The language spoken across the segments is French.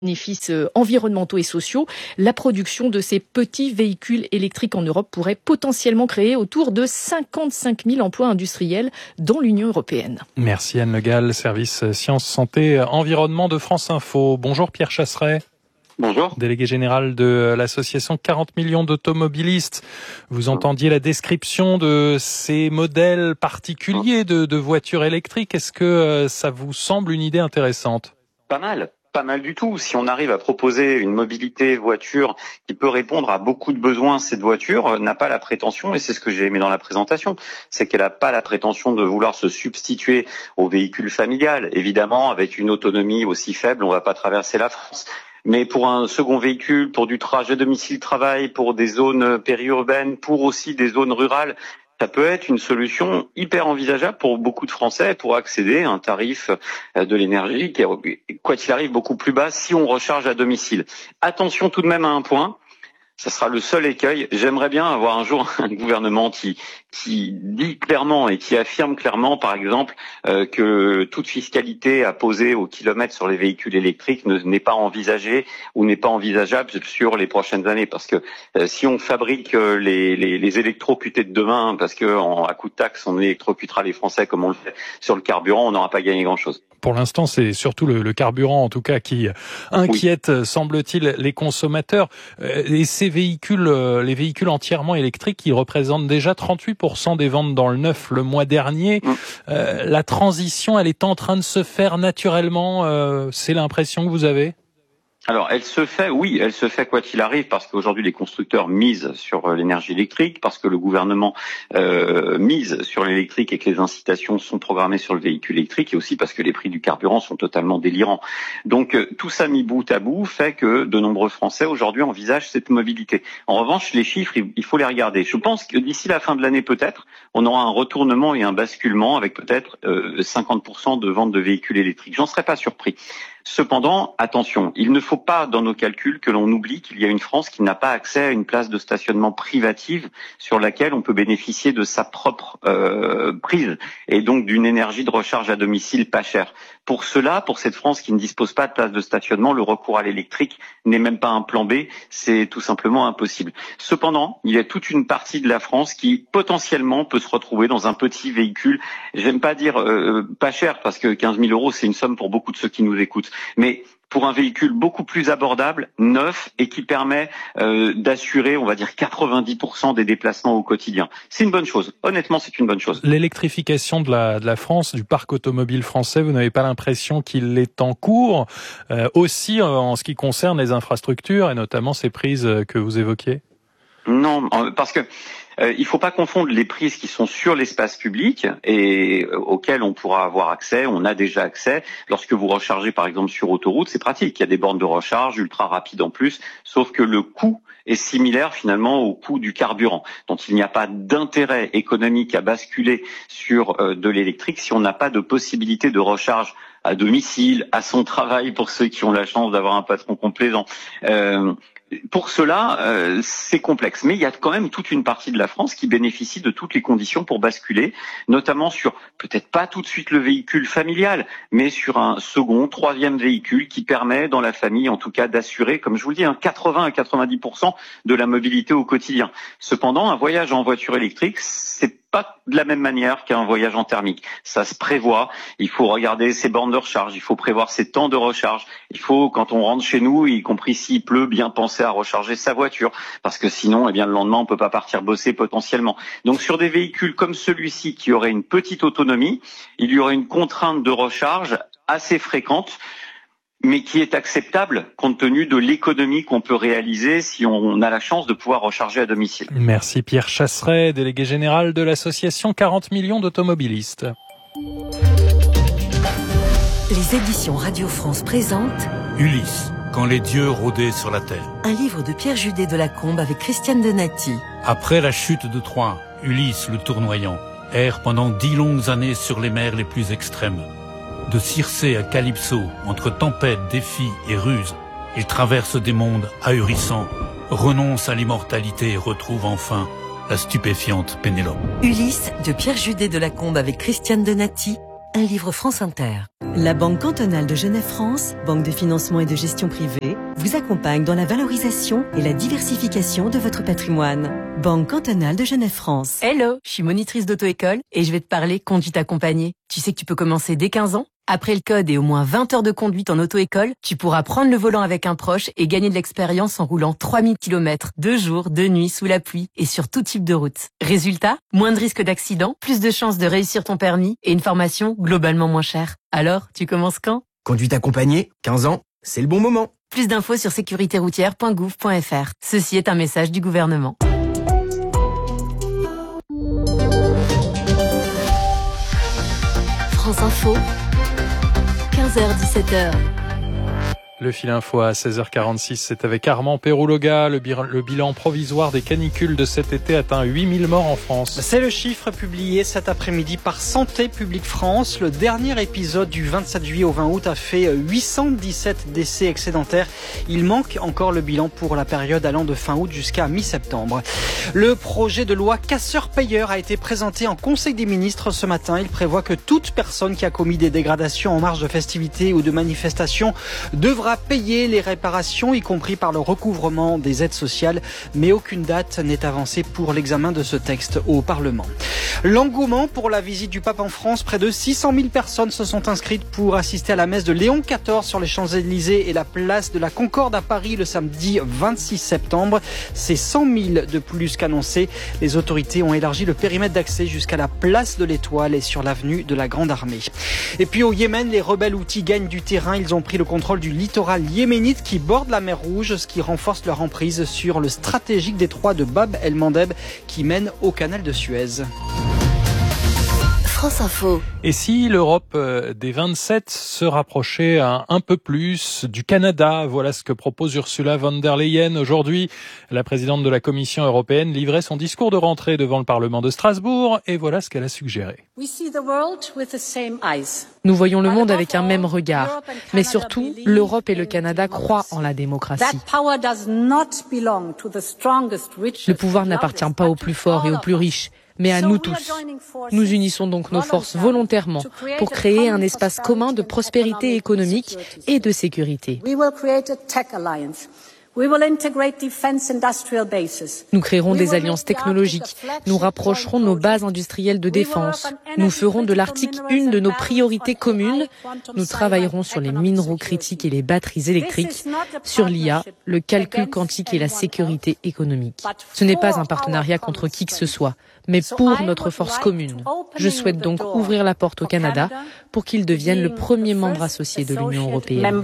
bénéfices environnementaux et sociaux, la production de ces petits véhicules électriques en Europe pourrait potentiellement créer autour de 55 000 emplois industriels dans l'Union européenne. Merci Anne Le Gall, service Sciences, Santé, Environnement de France Info. Bonjour Pierre Chasseret. Bonjour. Délégué général de l'association 40 millions d'automobilistes. Vous entendiez la description de ces modèles particuliers de voitures électriques. Est-ce que ça vous semble une idée intéressante ? Pas mal du tout. Si on arrive à proposer une mobilité voiture qui peut répondre à beaucoup de besoins, cette voiture n'a pas la prétention, et c'est ce que j'ai aimé dans la présentation, c'est qu'elle n'a pas la prétention de vouloir se substituer au véhicule familial. Évidemment, avec une autonomie aussi faible, on ne va pas traverser la France. Mais pour un second véhicule, pour du trajet domicile-travail, pour des zones périurbaines, pour aussi des zones rurales, ça peut être une solution hyper envisageable pour beaucoup de Français pour accéder à un tarif de l'énergie qui est, quoi qu'il arrive, beaucoup plus bas si on recharge à domicile. Attention tout de même à un point, ça sera le seul écueil. J'aimerais bien avoir un jour un gouvernement qui dit clairement et qui affirme clairement, par exemple, que toute fiscalité apposée au kilomètre sur les véhicules électriques n'est pas envisagée ou n'est pas envisageable sur les prochaines années. Parce que si on fabrique les électrocutés de demain, parce que à coup de taxe on électrocutera les Français comme on le fait sur le carburant, on n'aura pas gagné grand-chose. Pour l'instant, c'est surtout le carburant, en tout cas, qui inquiète, semble-t-il, les consommateurs. Et ces véhicules, les véhicules entièrement électriques, qui représentent déjà 38% des ventes dans le neuf le mois dernier. La transition, elle est en train de se faire naturellement. C'est l'impression que vous avez ? Alors, elle se fait quoi qu'il arrive, parce qu'aujourd'hui les constructeurs misent sur l'énergie électrique, parce que le gouvernement mise sur l'électrique et que les incitations sont programmées sur le véhicule électrique, et aussi parce que les prix du carburant sont totalement délirants. Donc tout ça mis bout à bout fait que de nombreux Français aujourd'hui envisagent cette mobilité. En revanche, les chiffres, il faut les regarder. Je pense que d'ici la fin de l'année peut-être, on aura un retournement et un basculement avec peut-être 50% de ventes de véhicules électriques. J'en serais pas surpris. Cependant, attention, il ne faut pas dans nos calculs que l'on oublie qu'il y a une France qui n'a pas accès à une place de stationnement privative sur laquelle on peut bénéficier de sa propre prise et donc d'une énergie de recharge à domicile pas chère. Pour cela, pour cette France qui ne dispose pas de place de stationnement, le recours à l'électrique n'est même pas un plan B, c'est tout simplement impossible. Cependant, il y a toute une partie de la France qui potentiellement peut se retrouver dans un petit véhicule, j'aime pas dire pas cher parce que 15 000 euros c'est une somme pour beaucoup de ceux qui nous écoutent, mais pour un véhicule beaucoup plus abordable, neuf, et qui permet d'assurer, on va dire, 90% des déplacements au quotidien. C'est une bonne chose. Honnêtement, c'est une bonne chose. L'électrification de la France, du parc automobile français, vous n'avez pas l'impression qu'il est en cours, aussi en ce qui concerne les infrastructures, et notamment ces prises que vous évoquiez ? Non, parce que il faut pas confondre les prises qui sont sur l'espace public et auxquelles on pourra avoir accès, on a déjà accès. Lorsque vous rechargez par exemple sur autoroute, c'est pratique, il y a des bornes de recharge ultra rapides en plus, sauf que le coût est similaire finalement au coût du carburant. Donc il n'y a pas d'intérêt économique à basculer sur de l'électrique si on n'a pas de possibilité de recharge à domicile, à son travail pour ceux qui ont la chance d'avoir un patron complaisant. Pour cela, c'est complexe. Mais il y a quand même toute une partie de la France qui bénéficie de toutes les conditions pour basculer, notamment sur, peut-être pas tout de suite le véhicule familial, mais sur un second, troisième véhicule qui permet dans la famille, en tout cas, d'assurer, comme je vous le dis, 80 à 90% de la mobilité au quotidien. Cependant, un voyage en voiture électrique, c'est pas de la même manière qu'un voyage en thermique. Ça se prévoit. Il faut regarder ses bornes de recharge. Il faut prévoir ses temps de recharge. Il faut, quand on rentre chez nous, y compris s'il pleut, bien penser à recharger sa voiture. Parce que sinon, le lendemain, on peut pas partir bosser potentiellement. Donc, sur des véhicules comme celui-ci, qui aurait une petite autonomie, il y aurait une contrainte de recharge assez fréquente, mais qui est acceptable compte tenu de l'économie qu'on peut réaliser si on a la chance de pouvoir recharger à domicile. Merci Pierre Chasseret, délégué général de l'association 40 millions d'automobilistes. Les éditions Radio France présentent Ulysse, quand les dieux rôdaient sur la terre. Un livre de Pierre Judet de Lacombe avec Christiane Donati. Après la chute de Troie, Ulysse le tournoyant erre pendant 10 longues années sur les mers les plus extrêmes. De Circé à Calypso, entre tempêtes, défis et ruses, il traverse des mondes ahurissants, renonce à l'immortalité et retrouve enfin la stupéfiante Pénélope. Ulysse de Pierre Judet de Lacombe avec Christiane Donati, un livre France Inter. La Banque cantonale de Genève-France, banque de financement et de gestion privée, vous accompagne dans la valorisation et la diversification de votre patrimoine. Banque cantonale de Genève-France. Hello, je suis monitrice d'auto-école et je vais te parler conduite accompagnée. Tu sais que tu peux commencer dès 15 ans ? Après le code et au moins 20 heures de conduite en auto-école, tu pourras prendre le volant avec un proche et gagner de l'expérience en roulant 3000 km, 2 jours, 2 nuits, sous la pluie et sur tout type de route. Résultat, moins de risques d'accident, plus de chances de réussir ton permis et une formation globalement moins chère. Alors, tu commences quand ? Conduite accompagnée, 15 ans, c'est le bon moment. Plus d'infos sur sécuritéroutière.gouv.fr. Ceci est un message du gouvernement. France Info, 15h-17h. Le fil info à 16h46, c'est avec Armand Pérouloga. Le bilan provisoire des canicules de cet été atteint 8000 morts en France. C'est le chiffre publié cet après-midi par Santé publique France. Le dernier épisode du 27 juillet au 20 août a fait 817 décès excédentaires. Il manque encore le bilan pour la période allant de fin août jusqu'à mi-septembre. Le projet de loi casseur-payeur a été présenté en Conseil des ministres ce matin. Il prévoit que toute personne qui a commis des dégradations en marge de festivités ou de manifestations devra payer les réparations, y compris par le recouvrement des aides sociales, mais aucune date n'est avancée pour l'examen de ce texte au Parlement. L'engouement pour la visite du pape en France, près de 600 000 personnes se sont inscrites pour assister à la messe de Léon XIV sur les Champs-Élysées et la place de la Concorde à Paris le samedi 26 septembre. C'est 100 000 de plus qu'annoncé. Les autorités ont élargi le périmètre d'accès jusqu'à la place de l'Étoile et sur l'avenue de la Grande Armée. Et puis au Yémen, les rebelles houthis gagnent du terrain. Ils ont pris le contrôle du littoral yéménite qui borde la mer Rouge, ce qui renforce leur emprise sur le stratégique détroit de Bab el-Mandeb qui mène au canal de Suez. France Info. Et si l'Europe des 27 se rapprochait un peu plus du Canada, voilà ce que propose Ursula von der Leyen. Aujourd'hui, la présidente de la Commission européenne livrait son discours de rentrée devant le Parlement de Strasbourg et voilà ce qu'elle a suggéré. Nous voyons le monde avec un même regard, mais surtout, l'Europe et le Canada croient en la démocratie. Le pouvoir n'appartient pas aux plus forts et aux plus riches, mais à nous tous. Nous unissons donc nos forces volontairement pour créer un espace commun de prospérité économique et de sécurité. Nous créerons des alliances technologiques, nous rapprocherons nos bases industrielles de défense, nous ferons de l'Arctique une de nos priorités communes, nous travaillerons sur les minéraux critiques et les batteries électriques, sur l'IA, le calcul quantique et la sécurité économique. Ce n'est pas un partenariat contre qui que ce soit, mais pour notre force commune. Je souhaite donc ouvrir la porte au Canada pour qu'il devienne le premier membre associé de l'Union européenne.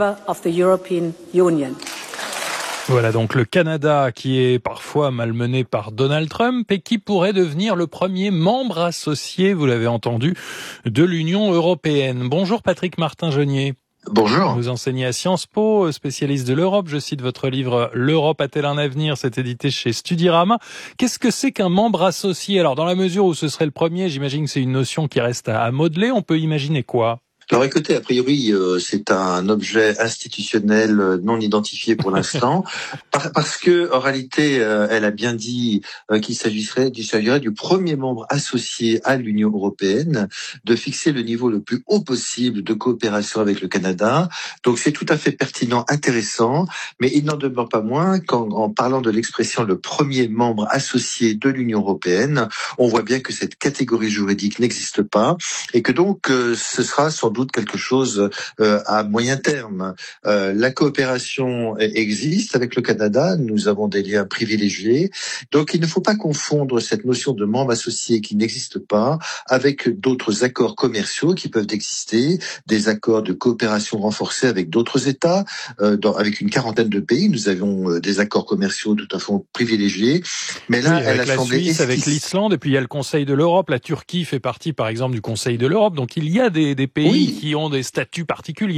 Voilà donc le Canada qui est parfois malmené par Donald Trump et qui pourrait devenir le premier membre associé, vous l'avez entendu, de l'Union européenne. Bonjour Patrick Martin-Genier. Bonjour. Vous enseignez à Sciences Po, spécialiste de l'Europe. Je cite votre livre « L'Europe a-t-elle un avenir ?» C'est édité chez Studirama. Qu'est-ce que c'est qu'un membre associé ? Alors dans la mesure où ce serait le premier, j'imagine que c'est une notion qui reste à modeler. On peut imaginer quoi ? Alors écoutez, a priori, c'est un objet institutionnel non identifié pour l'instant, parce que en réalité, elle a bien dit qu'il s'agirait du premier membre associé à l'Union européenne, de fixer le niveau le plus haut possible de coopération avec le Canada. Donc c'est tout à fait pertinent, intéressant, mais il n'en demeure pas moins qu'en parlant de l'expression le premier membre associé de l'Union européenne, on voit bien que cette catégorie juridique n'existe pas et que donc ce sera sans doute quelque chose à moyen terme. La coopération existe avec le Canada, nous avons des liens privilégiés, donc il ne faut pas confondre cette notion de membre associé qui n'existe pas avec d'autres accords commerciaux qui peuvent exister, des accords de coopération renforcée avec d'autres États, avec une quarantaine de pays, nous avons des accords commerciaux tout à fait privilégiés, mais là, oui, elle a la semblé Suisse, avec l'Islande, et puis il y a le Conseil de l'Europe, la Turquie fait partie par exemple du Conseil de l'Europe, donc il y a des pays qui ont des statuts particuliers.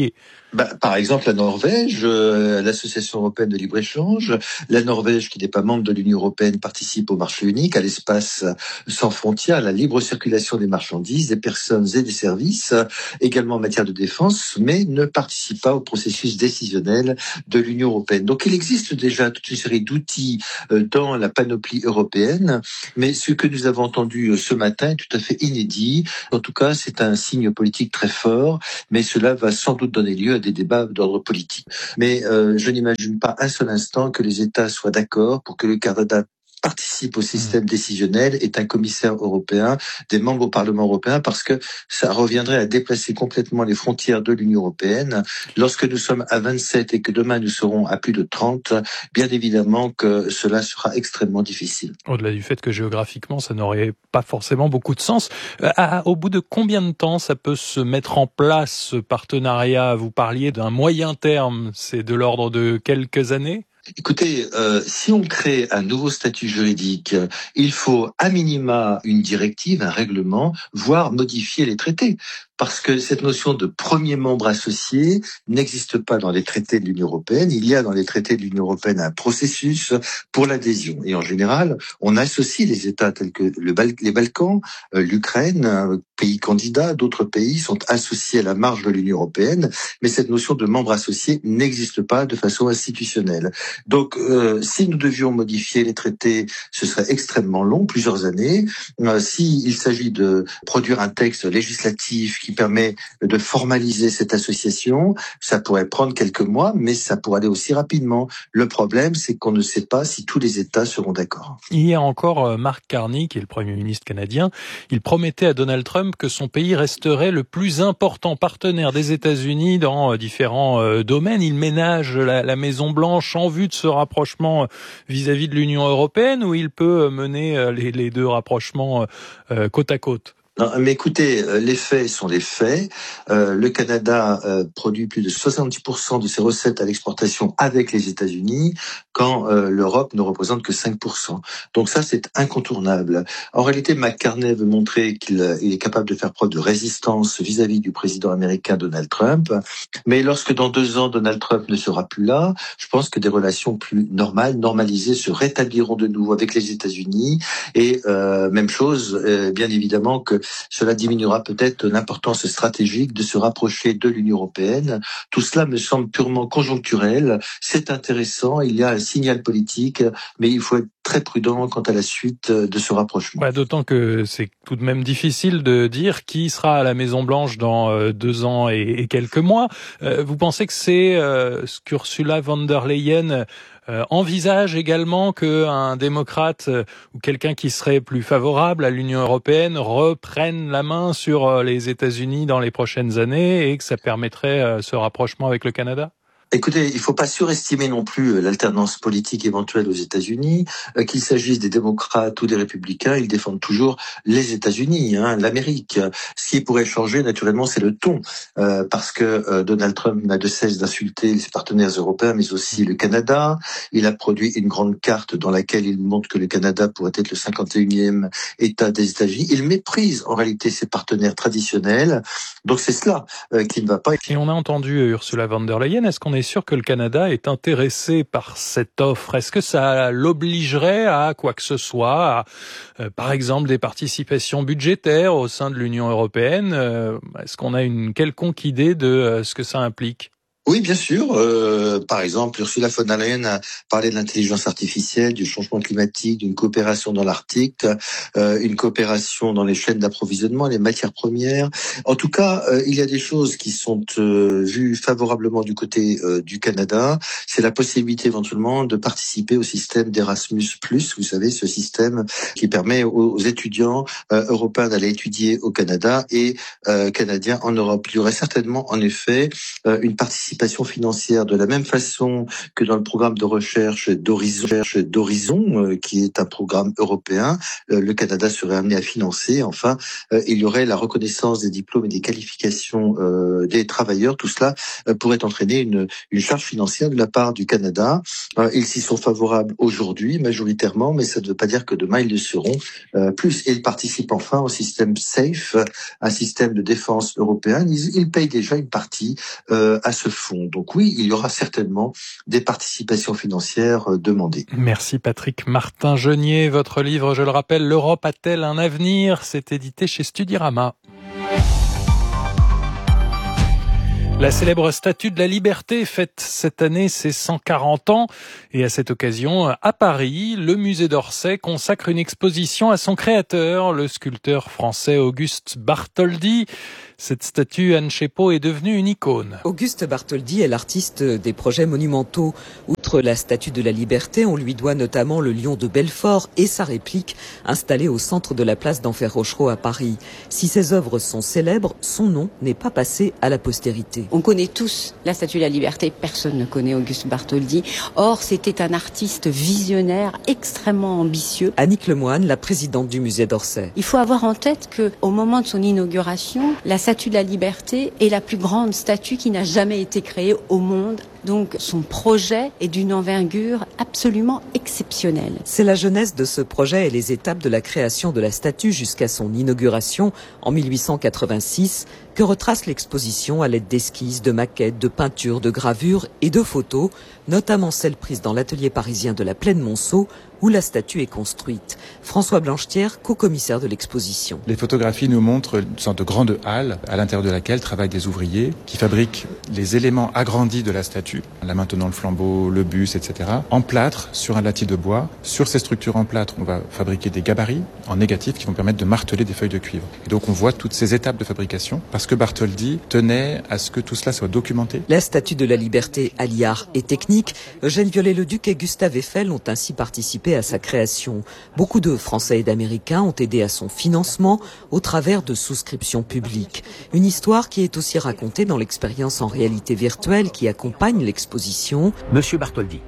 Par exemple, la Norvège, l'Association européenne de libre-échange, la Norvège, qui n'est pas membre de l'Union européenne, participe au marché unique, à l'espace sans frontières, à la libre circulation des marchandises, des personnes et des services, également en matière de défense, mais ne participe pas au processus décisionnel de l'Union européenne. Donc il existe déjà toute une série d'outils dans la panoplie européenne, mais ce que nous avons entendu ce matin est tout à fait inédit. En tout cas, c'est un signe politique très fort, mais cela va sans doute donner lieu à des débats d'ordre politique. Mais je n'imagine pas un seul instant que les États soient d'accord pour que le Canada participe au système décisionnel, est un commissaire européen, des membres au Parlement européen, parce que ça reviendrait à déplacer complètement les frontières de l'Union européenne. Lorsque nous sommes à 27 et que demain nous serons à plus de 30, bien évidemment que cela sera extrêmement difficile. Au-delà du fait que géographiquement, ça n'aurait pas forcément beaucoup de sens. Au bout de combien de temps ça peut se mettre en place, ce partenariat? Vous parliez d'un moyen terme, c'est de l'ordre de quelques années? Écoutez, si on crée un nouveau statut juridique, il faut à minima une directive, un règlement, voire modifier les traités. Parce que cette notion de premier membre associé n'existe pas dans les traités de l'Union européenne. Il y a dans les traités de l'Union européenne un processus pour l'adhésion. Et en général, on associe les États tels que les Balkans, l'Ukraine, pays candidat, d'autres pays sont associés à la marge de l'Union européenne. Mais cette notion de membre associé n'existe pas de façon institutionnelle. Donc, si nous devions modifier les traités, ce serait extrêmement long, plusieurs années. S'il s'agit de produire un texte législatif qui permet de formaliser cette association, ça pourrait prendre quelques mois, mais ça pourrait aller aussi rapidement. Le problème, c'est qu'on ne sait pas si tous les États seront d'accord. Hier encore, Mark Carney, qui est le Premier ministre canadien, il promettait à Donald Trump que son pays resterait le plus important partenaire des États-Unis dans différents domaines. Il ménage la Maison-Blanche en vue de ce rapprochement vis-à-vis de l'Union européenne, ou il peut mener les deux rapprochements côte à côte? Non, mais écoutez, les faits sont les faits. Le Canada produit plus de 70% de ses recettes à l'exportation avec les États-Unis, quand l'Europe ne représente que 5%. Donc ça, c'est incontournable. En réalité, McCartney veut montrer qu'il est capable de faire preuve de résistance vis-à-vis du président américain Donald Trump. Mais lorsque dans 2 ans, Donald Trump ne sera plus là, je pense que des relations plus normalisées se rétabliront de nouveau avec les États-Unis. Et même chose, bien évidemment que cela diminuera peut-être l'importance stratégique de se rapprocher de l'Union européenne. Tout cela me semble purement conjoncturel. C'est intéressant, il y a un signal politique, mais il faut être très prudent quant à la suite de ce rapprochement. D'autant que c'est tout de même difficile de dire qui sera à la Maison-Blanche dans 2 ans et quelques mois. Vous pensez que c'est ce qu'Ursula von der Leyen envisage également qu'un démocrate ou quelqu'un qui serait plus favorable à l'Union européenne reprenne la main sur les États-Unis dans les prochaines années et que ça permettrait ce rapprochement avec le Canada? Écoutez, il ne faut pas surestimer non plus l'alternance politique éventuelle aux États-Unis. Qu'il s'agisse des démocrates ou des républicains, ils défendent toujours les États-Unis, l'Amérique. Ce qui pourrait changer, naturellement, c'est le ton, parce que Donald Trump n'a de cesse d'insulter ses partenaires européens, mais aussi le Canada. Il a produit une grande carte dans laquelle il montre que le Canada pourrait être le 51e État des États-Unis. Il méprise en réalité ses partenaires traditionnels. Donc c'est cela qui ne va pas. Et on a entendu Ursula von der Leyen. Est-ce qu'on est sûr que le Canada est intéressé par cette offre? Est-ce que ça l'obligerait à quoi que ce soit, à, par exemple, des participations budgétaires au sein de l'Union européenne? Est-ce qu'on a une quelconque idée de ce que ça implique? Oui, bien sûr. Par exemple, Ursula von der Leyen a parlé de l'intelligence artificielle, du changement climatique, d'une coopération dans l'Arctique, une coopération dans les chaînes d'approvisionnement, les matières premières. En tout cas, il y a des choses qui sont vues favorablement du côté du Canada. C'est la possibilité éventuellement de participer au système d'Erasmus+, vous savez, ce système qui permet aux étudiants européens d'aller étudier au Canada et canadiens en Europe. Il y aurait certainement, en effet, une participation financière de la même façon que dans le programme de recherche d'Horizon, qui est un programme européen. Le Canada serait amené à financer. Enfin, il y aurait la reconnaissance des diplômes et des qualifications des travailleurs. Tout cela pourrait entraîner une charge financière de la part du Canada. Ils s'y sont favorables aujourd'hui, majoritairement, mais ça ne veut pas dire que demain ils le seront plus. Et ils participent enfin au système SAFE, un système de défense européen. Ils payent déjà une partie à ce fonds fonds. Donc oui, il y aura certainement des participations financières demandées. Merci Patrick Martin-Genier. Votre livre, je le rappelle, L'Europe a-t-elle un avenir ? C'est édité chez Studirama. La célèbre Statue de la Liberté fête cette année ses 140 ans et à cette occasion, à Paris, le musée d'Orsay consacre une exposition à son créateur, le sculpteur français Auguste Bartholdi. Cette statue, Anne Chepot, est devenue une icône. Auguste Bartholdi est l'artiste des projets monumentaux. Outre la Statue de la Liberté, on lui doit notamment le Lion de Belfort et sa réplique installée au centre de la place d'Enfer Rochereau à Paris. Si ses œuvres sont célèbres, son nom n'est pas passé à la postérité. On connaît tous la Statue de la Liberté, personne ne connaît Auguste Bartholdi. Or, c'était un artiste visionnaire, extrêmement ambitieux. Annick Lemoine, la présidente du musée d'Orsay. Il faut avoir en tête qu'au moment de son inauguration, la Statue de la Liberté est la plus grande statue qui n'a jamais été créée au monde. Donc son projet est d'une envergure absolument exceptionnelle. C'est la jeunesse de ce projet et les étapes de la création de la statue jusqu'à son inauguration en 1886 que retrace l'exposition à l'aide d'esquisses, de maquettes, de peintures, de gravures et de photos, notamment celles prises dans l'atelier parisien de la Plaine Monceau où la statue est construite. François Blanchetière, co-commissaire de l'exposition. Les photographies nous montrent une sorte de grande halle à l'intérieur de laquelle travaillent des ouvriers qui fabriquent les éléments agrandis de la statue, la main tenant le flambeau, le buste, etc., en plâtre sur un latis de bois. Sur ces structures en plâtre, on va fabriquer des gabarits en négatif qui vont permettre de marteler des feuilles de cuivre. Et donc on voit toutes ces étapes de fabrication parce que Bartholdi tenait à ce que tout cela soit documenté. La Statue de la Liberté allie art et technique. Eugène Viollet-le-Duc et Gustave Eiffel ont ainsi participé à sa création. Beaucoup de Français et d'Américains ont aidé à son financement au travers de souscriptions publiques. Une histoire qui est aussi racontée dans l'expérience en réalité virtuelle qui accompagne l'exposition. Monsieur Bartholdi,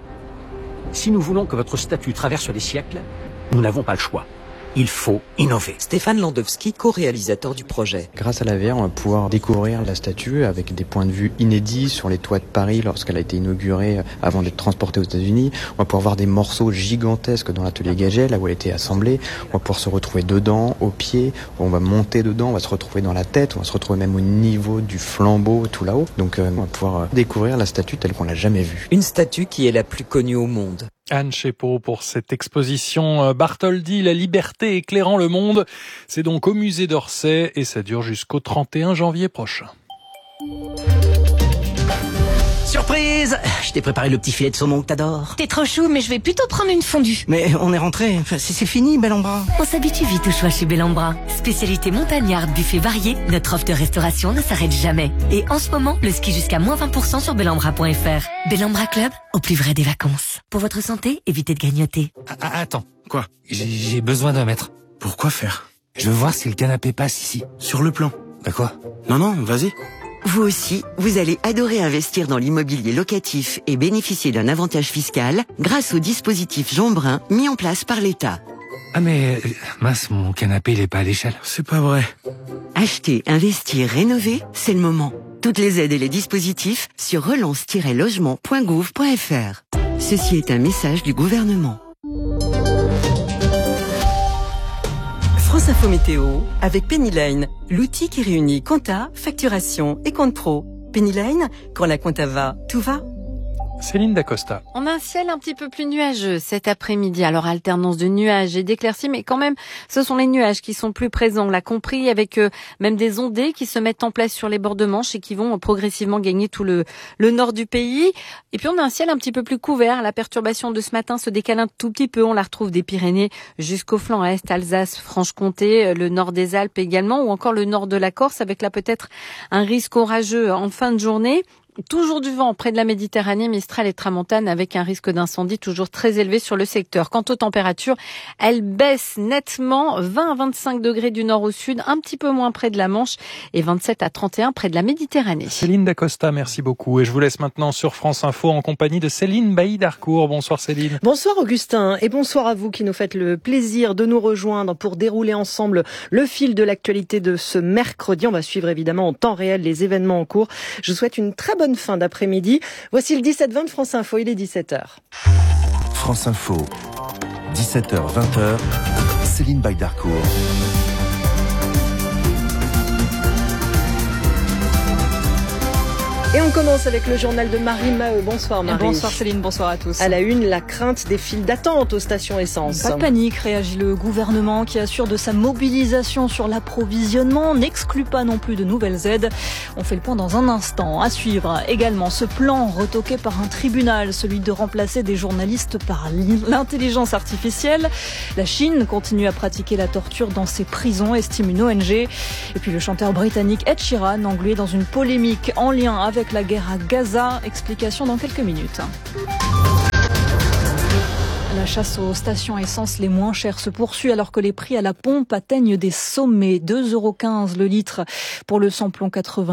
si nous voulons que votre statue traverse les siècles, nous n'avons pas le choix. Il faut innover. Stéphane Landowski, co-réalisateur du projet. Grâce à la VR, on va pouvoir découvrir la statue avec des points de vue inédits sur les toits de Paris lorsqu'elle a été inaugurée avant d'être transportée aux États-Unis. On va pouvoir voir des morceaux gigantesques dans l'atelier Gaget, là où elle a été assemblée. On va pouvoir se retrouver dedans, au pied. On va monter dedans, on va se retrouver dans la tête. On va se retrouver même au niveau du flambeau, tout là-haut. Donc on va pouvoir découvrir la statue telle qu'on l'a jamais vue. Une statue qui est la plus connue au monde. Anne Chepot pour cette exposition Bartholdi, la liberté éclairant le monde. C'est donc au musée d'Orsay et ça dure jusqu'au 31 janvier prochain. Surprise! Je t'ai préparé le petit filet de saumon que t'adores. T'es trop chou, mais je vais plutôt prendre une fondue. Mais on est rentré, c'est fini, Bellambra. On s'habitue vite au choix chez Bellambra. Spécialité montagnarde, buffet varié, notre offre de restauration ne s'arrête jamais. Et en ce moment, le ski jusqu'à moins 20% sur bellambra.fr. Bellambra Club, au plus vrai des vacances. Pour votre santé, évitez de grignoter. Attends, quoi? J'ai besoin d'un mètre. Pourquoi faire? Je veux voir si le canapé passe ici. Sur le plan. Bah quoi? Non, vas-y. Vous aussi, vous allez adorer investir dans l'immobilier locatif et bénéficier d'un avantage fiscal grâce au dispositif Jean Brun mis en place par l'État. Ah mais, mince, mon canapé il est pas à l'échelle. C'est pas vrai. Acheter, investir, rénover, c'est le moment. Toutes les aides et les dispositifs sur relance-logement.gouv.fr. Ceci est un message du gouvernement. France Info Météo avec Pennyline, l'outil qui réunit compta, facturation et compte pro. Pennyline, quand la compta va, tout va. Céline Dacosta. On a un ciel un petit peu plus nuageux cet après-midi. Alors alternance de nuages et d'éclaircies, mais quand même, ce sont les nuages qui sont plus présents. On l'a compris, avec même des ondées qui se mettent en place sur les bords de Manche et qui vont progressivement gagner tout le nord du pays. Et puis on a un ciel un petit peu plus couvert. La perturbation de ce matin se décale un tout petit peu. On la retrouve des Pyrénées jusqu'au flanc est, Alsace, Franche-Comté, le nord des Alpes également, ou encore le nord de la Corse, avec là peut-être un risque orageux en fin de journée. Toujours du vent près de la Méditerranée, Mistral et Tramontane, avec un risque d'incendie toujours très élevé sur le secteur. Quant aux températures, elles baissent nettement, 20 à 25 degrés du nord au sud, un petit peu moins près de la Manche et 27 à 31 près de la Méditerranée. Céline Dacosta, merci beaucoup. Et je vous laisse maintenant sur France Info en compagnie de Céline Bailly-Darcourt. Bonsoir Céline. Bonsoir Augustin et bonsoir à vous qui nous faites le plaisir de nous rejoindre pour dérouler ensemble le fil de l'actualité de ce mercredi. On va suivre évidemment en temps réel les événements en cours. Je vous souhaite une très bonne fin d'après-midi. Voici le 17-20 de France Info, il est 17h. France Info, 17h-20h, Céline Bailly-Darcourt. Et on commence avec le journal de Marie Maheu. Bonsoir Marie. Bonsoir Céline, bonsoir à tous. À la une, la crainte des files d'attente aux stations essence. Pas de panique, réagit le gouvernement qui assure de sa mobilisation sur l'approvisionnement, n'exclut pas non plus de nouvelles aides. On fait le point dans un instant. À suivre également ce plan retoqué par un tribunal, celui de remplacer des journalistes par l'intelligence artificielle. La Chine continue à pratiquer la torture dans ses prisons, estime une ONG. Et puis le chanteur britannique Ed Sheeran, englué dans une polémique en lien avec la guerre à Gaza. Explication dans quelques minutes. La chasse aux stations essence les moins chères se poursuit alors que les prix à la pompe atteignent des sommets. 2,15 € le litre pour le samplon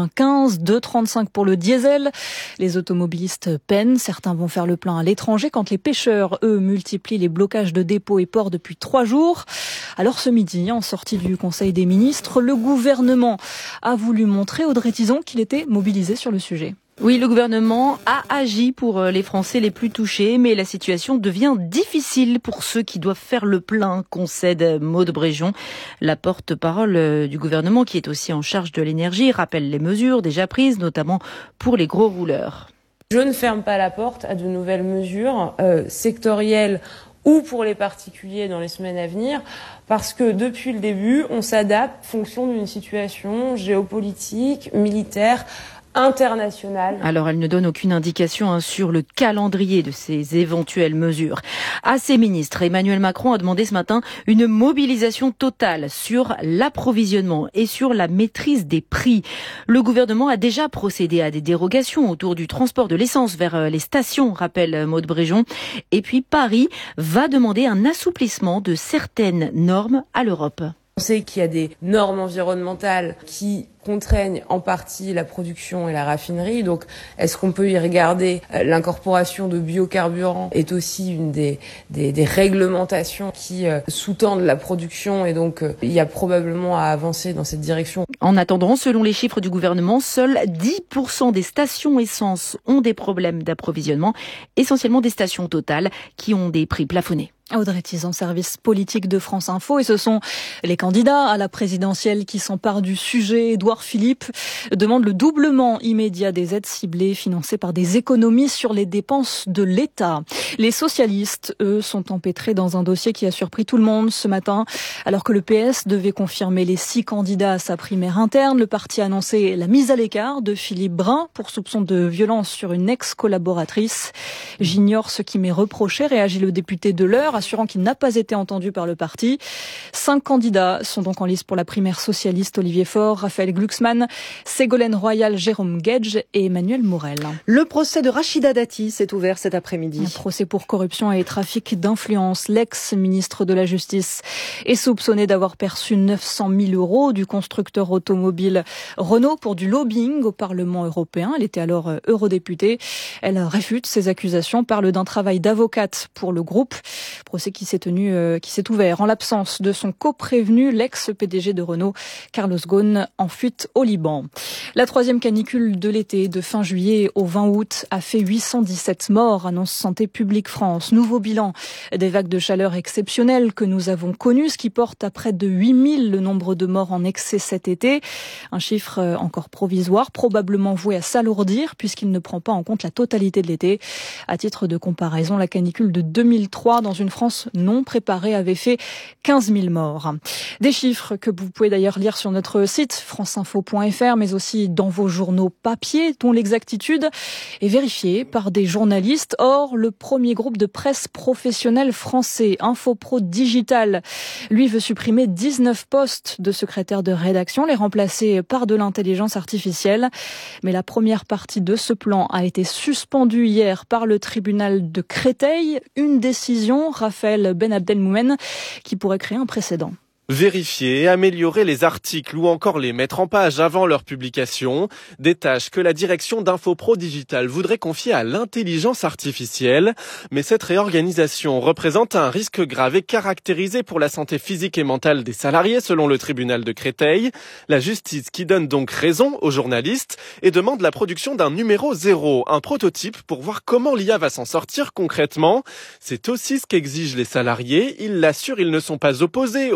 95, 2,35 € pour le diesel. Les automobilistes peinent. Certains vont faire le plein à l'étranger quand les pêcheurs, eux, multiplient les blocages de dépôts et ports depuis 3 jours. Alors ce midi, en sortie du Conseil des ministres, le gouvernement a voulu montrer, Audrey Tizon, qu'il était mobilisé sur le sujet. Oui, le gouvernement a agi pour les Français les plus touchés, mais la situation devient difficile pour ceux qui doivent faire le plein, concède Maude Bréjon. La porte-parole du gouvernement, qui est aussi en charge de l'énergie, rappelle les mesures déjà prises, notamment pour les gros rouleurs. Je ne ferme pas la porte à de nouvelles mesures sectorielles ou pour les particuliers dans les semaines à venir, parce que depuis le début, on s'adapte en fonction d'une situation géopolitique, militaire, internationale. Alors, elle ne donne aucune indication sur le calendrier de ces éventuelles mesures. À ses ministres, Emmanuel Macron a demandé ce matin une mobilisation totale sur l'approvisionnement et sur la maîtrise des prix. Le gouvernement a déjà procédé à des dérogations autour du transport de l'essence vers les stations, rappelle Maude Bréjon. Et puis, Paris va demander un assouplissement de certaines normes à l'Europe. On sait qu'il y a des normes environnementales qui contraignent en partie la production et la raffinerie. Donc, est-ce qu'on peut y regarder l'incorporation de biocarburants est aussi une des réglementations qui sous-tendent la production et donc il y a probablement à avancer dans cette direction. En attendant, selon les chiffres du gouvernement, seuls 10% des stations essence ont des problèmes d'approvisionnement, essentiellement des stations Total qui ont des prix plafonnés. Audrey Tizon, service politique de France Info, et ce sont les candidats à la présidentielle qui s'emparent du sujet. Édouard Philippe demande le doublement immédiat des aides ciblées financées par des économies sur les dépenses de l'État. Les socialistes, eux, sont empêtrés dans un dossier qui a surpris tout le monde ce matin. Alors que le PS devait confirmer les 6 candidats à sa primaire interne, le parti a annoncé la mise à l'écart de Philippe Brun pour soupçon de violence sur une ex-collaboratrice. J'ignore ce qui m'est reproché, réagit le député de l'Eure, assurant qu'il n'a pas été entendu par le parti. 5 candidats sont donc en lice pour la primaire socialiste: Olivier Faure, Raphaël Glucksmann, Ségolène Royal, Jérôme Guedj et Emmanuel Morel. Le procès de Rachida Dati s'est ouvert cet après-midi. Un procès pour corruption et trafic d'influence. L'ex-ministre de la Justice est soupçonné d'avoir perçu 900 000 € du constructeur automobile Renault pour du lobbying au Parlement européen. Elle était alors eurodéputée. Elle réfute ces accusations, parle d'un travail d'avocate pour le groupe. Procès qui s'est ouvert en l'absence de son coprévenu, l'ex-PDG de Renault, Carlos Ghosn, en fuite au Liban. La 3e canicule de l'été, de fin juillet au 20 août, a fait 817 morts, annonce Santé publique France. Nouveau bilan des vagues de chaleur exceptionnelles que nous avons connues, ce qui porte à près de 8000 le nombre de morts en excès cet été. Un chiffre encore provisoire, probablement voué à s'alourdir, puisqu'il ne prend pas en compte la totalité de l'été. À titre de comparaison, la canicule de 2003 dans une France non préparée avait fait 15 000 morts. Des chiffres que vous pouvez d'ailleurs lire sur notre site franceinfo.fr, mais aussi dans vos journaux papier, dont l'exactitude est vérifiée par des journalistes. Or, le premier groupe de presse professionnel français, Infopro Digital, lui veut supprimer 19 postes de secrétaire de rédaction, les remplacer par de l'intelligence artificielle. Mais la première partie de ce plan a été suspendue hier par le tribunal de Créteil. Une décision, Raphaël Ben Abdelmoumen, qui pourrait créer un précédent. Vérifier et améliorer les articles ou encore les mettre en page avant leur publication, des tâches que la direction d'Infopro Digital voudrait confier à l'intelligence artificielle. Mais cette réorganisation représente un risque grave et caractérisé pour la santé physique et mentale des salariés selon le tribunal de Créteil. La justice qui donne donc raison aux journalistes et demande la production d'un numéro 0, un prototype pour voir comment l'IA va s'en sortir concrètement. C'est aussi ce qu'exigent les salariés. Ils l'assurent, ils ne sont pas opposés au déploiement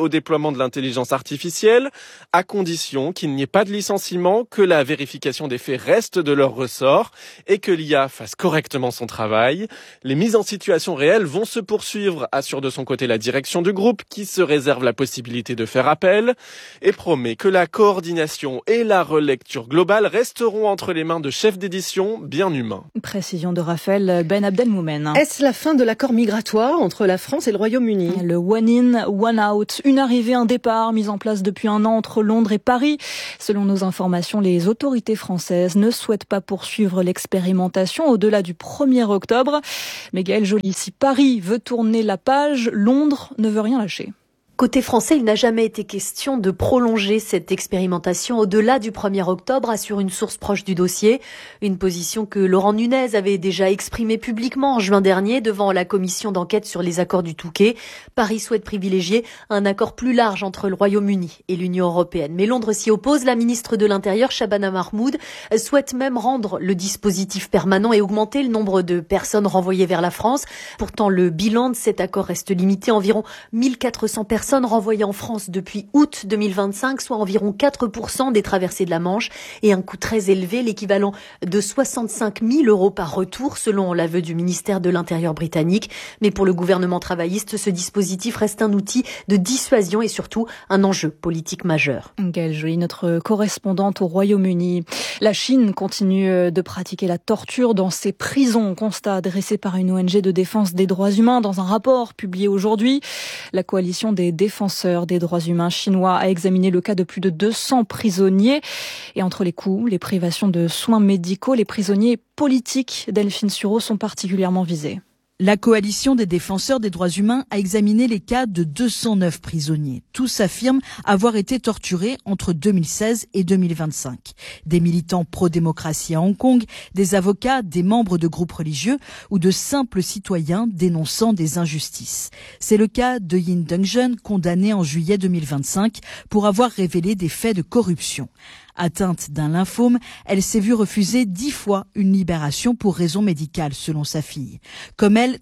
déploiement de l'intelligence artificielle, à condition qu'il n'y ait pas de licenciement, que la vérification des faits reste de leur ressort et que l'IA fasse correctement son travail. Les mises en situation réelles vont se poursuivre, assure de son côté la direction du groupe qui se réserve la possibilité de faire appel et promet que la coordination et la relecture globale resteront entre les mains de chefs d'édition bien humains. Précision de Raphaël Ben Abdelmoumen. Est-ce la fin de l'accord migratoire entre la France et le Royaume-Uni? Le one in, one out, une arrivée, un départ mis en place depuis un an entre Londres et Paris. Selon nos informations, les autorités françaises ne souhaitent pas poursuivre l'expérimentation au-delà du 1er octobre. Mais Gaëlle Joly, si Paris veut tourner la page, Londres ne veut rien lâcher. Côté français, il n'a jamais été question de prolonger cette expérimentation au-delà du 1er octobre, assure une source proche du dossier. Une position que Laurent Nunez avait déjà exprimée publiquement en juin dernier devant la commission d'enquête sur les accords du Touquet. Paris souhaite privilégier un accord plus large entre le Royaume-Uni et l'Union européenne. Mais Londres s'y oppose. La ministre de l'Intérieur, Shabana Mahmoud, souhaite même rendre le dispositif permanent et augmenter le nombre de personnes renvoyées vers la France. Pourtant, le bilan de cet accord reste limité. Environ 1400 personnes renvoyées en France depuis août 2025, soit environ 4% des traversées de la Manche et un coût très élevé, l'équivalent de 65 000 € par retour, selon l'aveu du ministère de l'Intérieur britannique. Mais pour le gouvernement travailliste, ce dispositif reste un outil de dissuasion et surtout un enjeu politique majeur. Gaëlle Joly, notre correspondante au Royaume-Uni. La Chine continue de pratiquer la torture dans ses prisons, constat dressé par une ONG de défense des droits humains dans un rapport publié aujourd'hui. La coalition des défenseurs des droits humains chinois a examiné le cas de plus de 200 prisonniers. Et entre les coups, les privations de soins médicaux, les prisonniers politiques, Delphine Sureau, sont particulièrement visés. La coalition des défenseurs des droits humains a examiné les cas de 209 prisonniers. Tous affirment avoir été torturés entre 2016 et 2025. Des militants pro-démocratie à Hong Kong, des avocats, des membres de groupes religieux ou de simples citoyens dénonçant des injustices. C'est le cas de Yin Dongzhen, condamné en juillet 2025 pour avoir révélé des faits de corruption. Atteinte d'un lymphome, elle s'est vue refuser 10 fois une libération pour raison médicale, selon sa fille. Comme elle,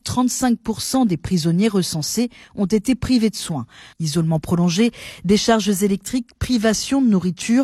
35% des prisonniers recensés ont été privés de soins. Isolement prolongé, décharges électriques, privation de nourriture,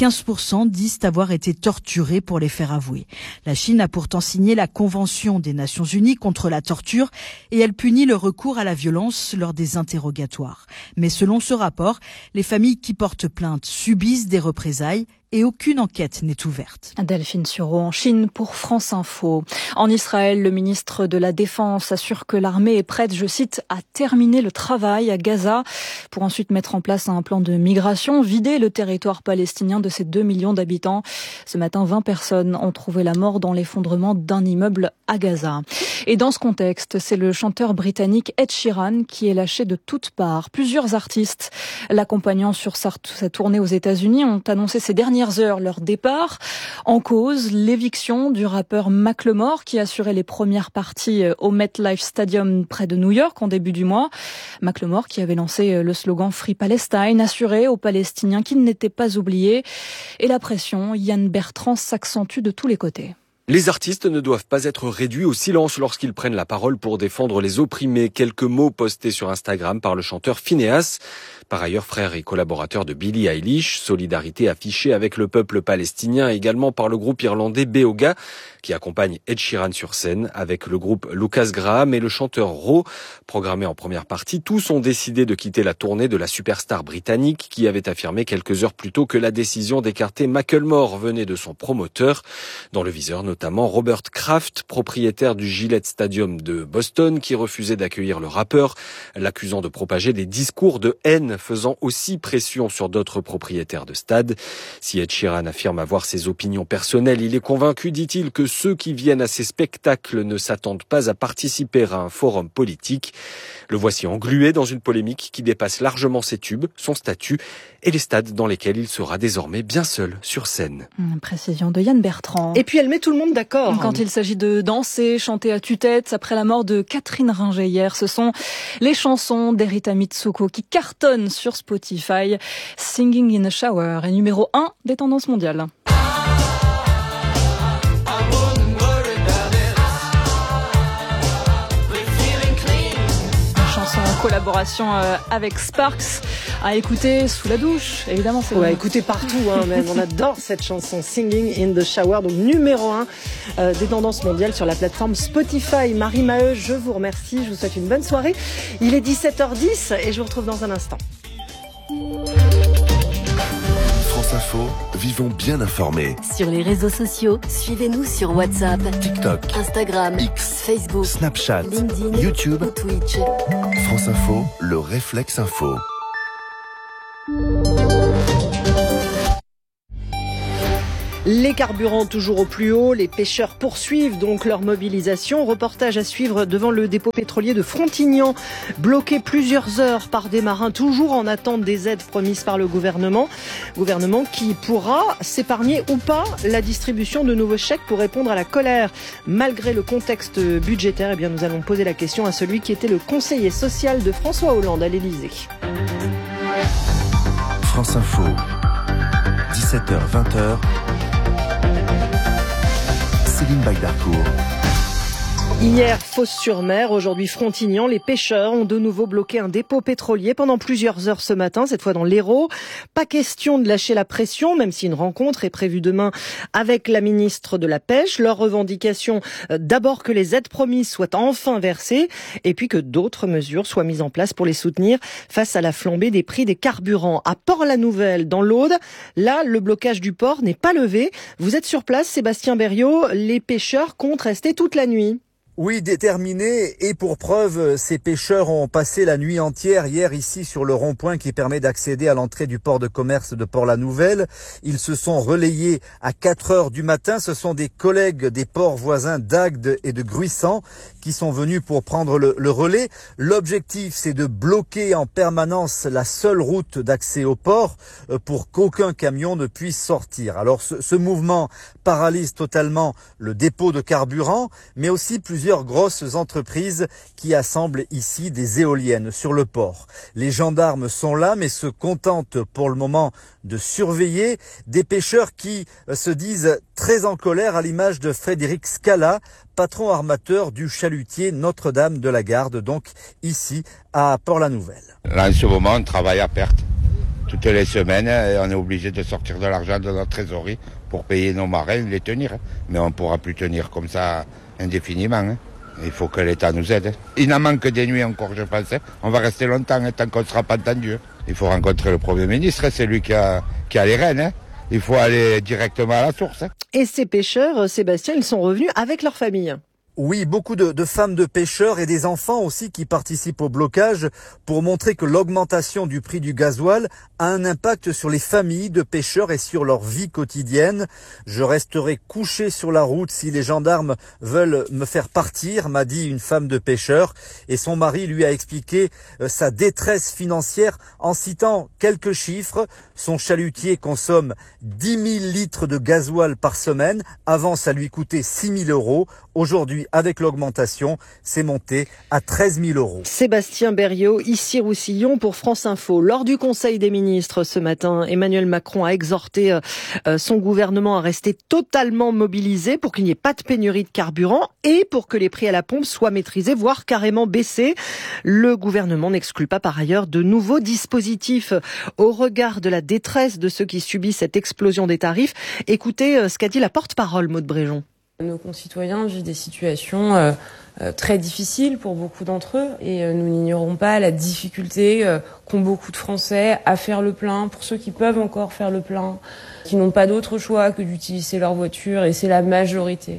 15% disent avoir été torturés pour les faire avouer. La Chine a pourtant signé la Convention des Nations Unies contre la torture et elle punit le recours à la violence lors des interrogatoires. Mais selon ce rapport, les familles qui portent plainte subissent des représailles et aucune enquête n'est ouverte. Delphine Sureau en Chine pour France Info. En Israël, le ministre de la Défense assure que l'armée est prête, je cite, à terminer le travail à Gaza pour ensuite mettre en place un plan de migration, vider le territoire palestinien de ses 2 millions d'habitants. Ce matin, 20 personnes ont trouvé la mort dans l'effondrement d'un immeuble à Gaza. Et dans ce contexte, c'est le chanteur britannique Ed Sheeran qui est lâché de toutes parts. Plusieurs artistes l'accompagnant sur sa tournée aux États-Unis ont annoncé ces dernières heures leur départ. En cause, l'éviction du rappeur Macklemore qui assurait les premières parties au MetLife Stadium près de New York en début du mois. Macklemore qui avait lancé le slogan Free Palestine, assuré aux Palestiniens qu'ils n'étaient pas oubliés. Et la pression, Yann Bertrand, s'accentue de tous les côtés. Les artistes ne doivent pas être réduits au silence lorsqu'ils prennent la parole pour défendre les opprimés. Quelques mots postés sur Instagram par le chanteur Phineas. Par ailleurs, frère et collaborateur de Billie Eilish, solidarité affichée avec le peuple palestinien également par le groupe irlandais Beoga, qui accompagne Ed Sheeran sur scène avec le groupe Lucas Graham et le chanteur Ro. Programmés en première partie, tous ont décidé de quitter la tournée de la superstar britannique qui avait affirmé quelques heures plus tôt que la décision d'écarter Macklemore venait de son promoteur. Dans le viseur, notamment Robert Kraft, propriétaire du Gillette Stadium de Boston, qui refusait d'accueillir le rappeur, l'accusant de propager des discours de haine, faisant aussi pression sur d'autres propriétaires de stades. Si Ed Sheeran affirme avoir ses opinions personnelles, il est convaincu, dit-il, que ceux qui viennent à ces spectacles ne s'attendent pas à participer à un forum politique. Le voici englué dans une polémique qui dépasse largement ses tubes, son statut et les stades dans lesquels il sera désormais bien seul sur scène. Précision de Yann Bertrand. Et puis elle met tout le monde d'accord. Quand il s'agit de danser, chanter à tue-tête, après la mort de Catherine Ringer hier, ce sont les chansons d'Erita Mitsuko qui cartonnent sur Spotify. Singing in a Shower est numéro 1 des tendances mondiales. collaboration avec Sparks, à écouter sous la douche, évidemment. C'est ouais, écouter partout, hein, même. On adore cette chanson Singing in the Shower, donc numéro 1 des tendances mondiales sur la plateforme Spotify. Marie Maheu, je vous remercie, je vous souhaite une bonne soirée. Il est 17h10 et je vous retrouve dans un instant. France Info, vivons bien informés. Sur les réseaux sociaux, suivez-nous sur WhatsApp, TikTok, Instagram, X, Facebook, Snapchat, LinkedIn, YouTube ou Twitch. France Info, le réflexe info. Les carburants toujours au plus haut, les pêcheurs poursuivent donc leur mobilisation. Reportage à suivre devant le dépôt pétrolier de Frontignan, bloqué plusieurs heures par des marins, toujours en attente des aides promises par le gouvernement. Gouvernement qui pourra s'épargner ou pas la distribution de nouveaux chèques pour répondre à la colère. Malgré le contexte budgétaire, eh bien nous allons poser la question à celui qui était le conseiller social de François Hollande à l'Élysée. France Info, 17h-20h. Céline Baydarcourt. Hier, Fos-sur-Mer, aujourd'hui Frontignan, les pêcheurs ont de nouveau bloqué un dépôt pétrolier pendant plusieurs heures ce matin, cette fois dans l'Hérault. Pas question de lâcher la pression, même si une rencontre est prévue demain avec la ministre de la Pêche. Leur revendication, d'abord que les aides promises soient enfin versées, et puis que d'autres mesures soient mises en place pour les soutenir face à la flambée des prix des carburants. À Port-la-Nouvelle, dans l'Aude, là, le blocage du port n'est pas levé. Vous êtes sur place, Sébastien Berriot, les pêcheurs comptent rester toute la nuit. Oui, déterminés, et pour preuve, ces pêcheurs ont passé la nuit entière hier ici sur le rond-point qui permet d'accéder à l'entrée du port de commerce de Port-la-Nouvelle. Ils se sont relayés à 4 heures du matin. Ce sont des collègues des ports voisins d'Agde et de Gruissant qui sont venus pour prendre le relais. L'objectif, c'est de bloquer en permanence la seule route d'accès au port pour qu'aucun camion ne puisse sortir. Alors ce mouvement paralyse totalement le dépôt de carburant, mais aussi plusieurs grosses entreprises qui assemblent ici des éoliennes sur le port. Les gendarmes sont là, mais se contentent pour le moment de surveiller des pêcheurs qui se disent très en colère, à l'image de Frédéric Scala, patron armateur du chalutier Notre-Dame de la Garde, donc ici à Port-la-Nouvelle. Là, en ce moment, on travaille à perte. Toutes les semaines, on est obligé de sortir de l'argent de notre trésorerie pour payer nos marins, les tenir. Mais on ne pourra plus tenir comme ça indéfiniment. Il faut que l'État nous aide. Il n'en manque des nuits encore, je pense. On va rester longtemps, tant qu'on ne sera pas entendu. Il faut rencontrer le Premier ministre, c'est lui qui a les rênes. Il faut aller directement à la source. Et ces pêcheurs, Sébastien, ils sont revenus avec leur famille. Oui, beaucoup de femmes de pêcheurs et des enfants aussi qui participent au blocage pour montrer que l'augmentation du prix du gasoil a un impact sur les familles de pêcheurs et sur leur vie quotidienne. Je resterai couché sur la route si les gendarmes veulent me faire partir, m'a dit une femme de pêcheur. Et son mari lui a expliqué sa détresse financière en citant quelques chiffres. Son chalutier consomme 10 000 litres de gasoil par semaine. Avant, ça lui coûtait 6 000 euros. Aujourd'hui, avec l'augmentation, c'est monté à 13 000 euros. Sébastien Berriot, ici Roussillon pour France Info. Lors du Conseil des ministres ce matin, Emmanuel Macron a exhorté son gouvernement à rester totalement mobilisé pour qu'il n'y ait pas de pénurie de carburant et pour que les prix à la pompe soient maîtrisés, voire carrément baissés. Le gouvernement n'exclut pas par ailleurs de nouveaux dispositifs au regard de la détresse de ceux qui subissent cette explosion des tarifs. Écoutez ce qu'a dit la porte-parole Maude Bréjon. Nos concitoyens vivent des situations très difficiles pour beaucoup d'entre eux et nous n'ignorons pas la difficulté qu'ont beaucoup de Français à faire le plein, pour ceux qui peuvent encore faire le plein, qui n'ont pas d'autre choix que d'utiliser leur voiture, et c'est la majorité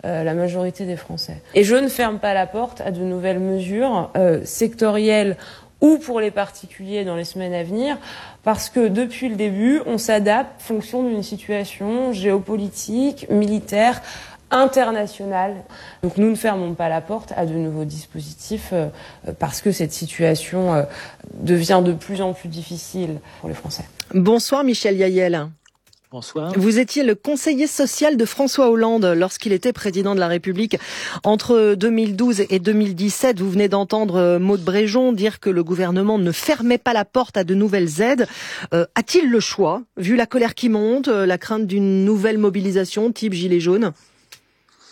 des Français. Et je ne ferme pas la porte à de nouvelles mesures sectorielles ou pour les particuliers dans les semaines à venir, parce que depuis le début, on s'adapte en fonction d'une situation géopolitique, militaire, internationale. Donc nous ne fermons pas la porte à de nouveaux dispositifs parce que cette situation devient de plus en plus difficile pour les Français. Bonsoir Michel Yael. Bonsoir. Vous étiez le conseiller social de François Hollande lorsqu'il était président de la République. Entre 2012 et 2017, vous venez d'entendre Maude Bréjon dire que le gouvernement ne fermait pas la porte à de nouvelles aides. A-t-il le choix, vu la colère qui monte, la crainte d'une nouvelle mobilisation type Gilets jaunes ?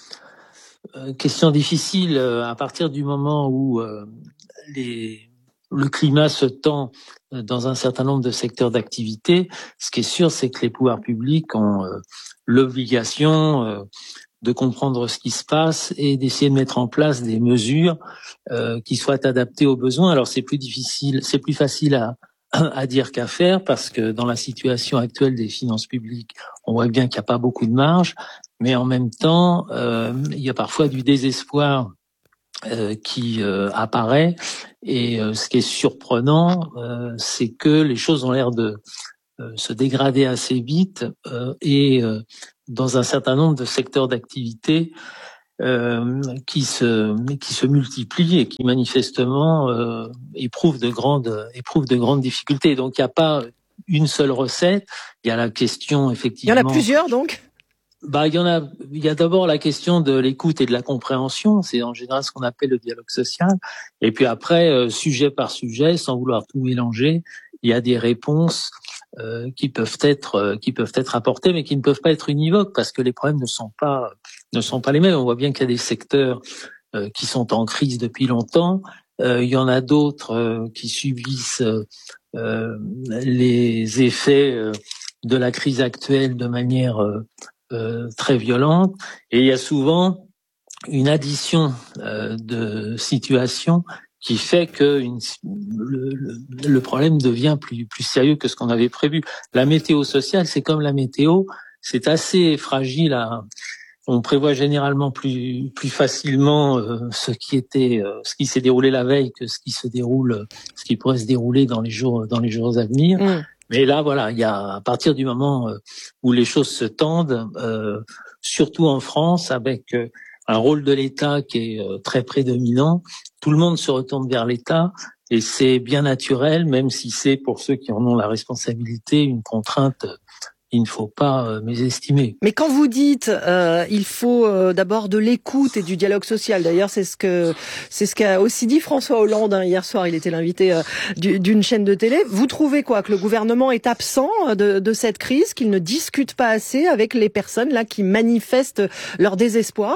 Question difficile à partir du moment où les le climat se tend dans un certain nombre de secteurs d'activité. Ce qui est sûr, c'est que les pouvoirs publics ont l'obligation de comprendre ce qui se passe et d'essayer de mettre en place des mesures qui soient adaptées aux besoins. Alors c'est plus facile à dire qu'à faire, parce que dans la situation actuelle des finances publiques, on voit bien qu'il n'y a pas beaucoup de marge, mais en même temps, il y a parfois du désespoir qui apparaît, et ce qui est surprenant, c'est que les choses ont l'air de se dégrader assez vite, et dans un certain nombre de secteurs d'activité qui se multiplient et qui manifestement éprouvent de grandes difficultés. Donc il n'y a pas une seule recette. Il y a la question effectivement. Il y en a plusieurs donc. Il y a d'abord la question de l'écoute et de la compréhension. C'est en général ce qu'on appelle le dialogue social. Et puis après, sujet par sujet, sans vouloir tout mélanger, il y a des réponses qui peuvent être apportées, mais qui ne peuvent pas être univoques, parce que les problèmes ne sont pas les mêmes. On voit bien qu'il y a des secteurs qui sont en crise depuis longtemps. Il y en a d'autres qui subissent les effets de la crise actuelle de manière très violente. Et il y a souvent une addition de situations qui fait que le problème devient plus sérieux que ce qu'on avait prévu. La météo sociale, c'est comme la météo, c'est assez fragile. On prévoit généralement plus facilement ce qui s'est déroulé la veille que ce qui pourrait se dérouler dans les jours à venir. Mais là, voilà, il y a, à partir du moment où les choses se tendent, surtout en France, avec un rôle de l'État qui est très prédominant, tout le monde se retourne vers l'État, et c'est bien naturel, même si c'est, pour ceux qui en ont la responsabilité, une contrainte il ne faut pas mésestimer. Mais quand vous dites il faut d'abord de l'écoute et du dialogue social, d'ailleurs c'est ce qu'a aussi dit François Hollande hier soir, il était l'invité d'une chaîne de télé. Vous trouvez quoi, que le gouvernement est absent de cette crise, qu'il ne discute pas assez avec les personnes là qui manifestent leur désespoir?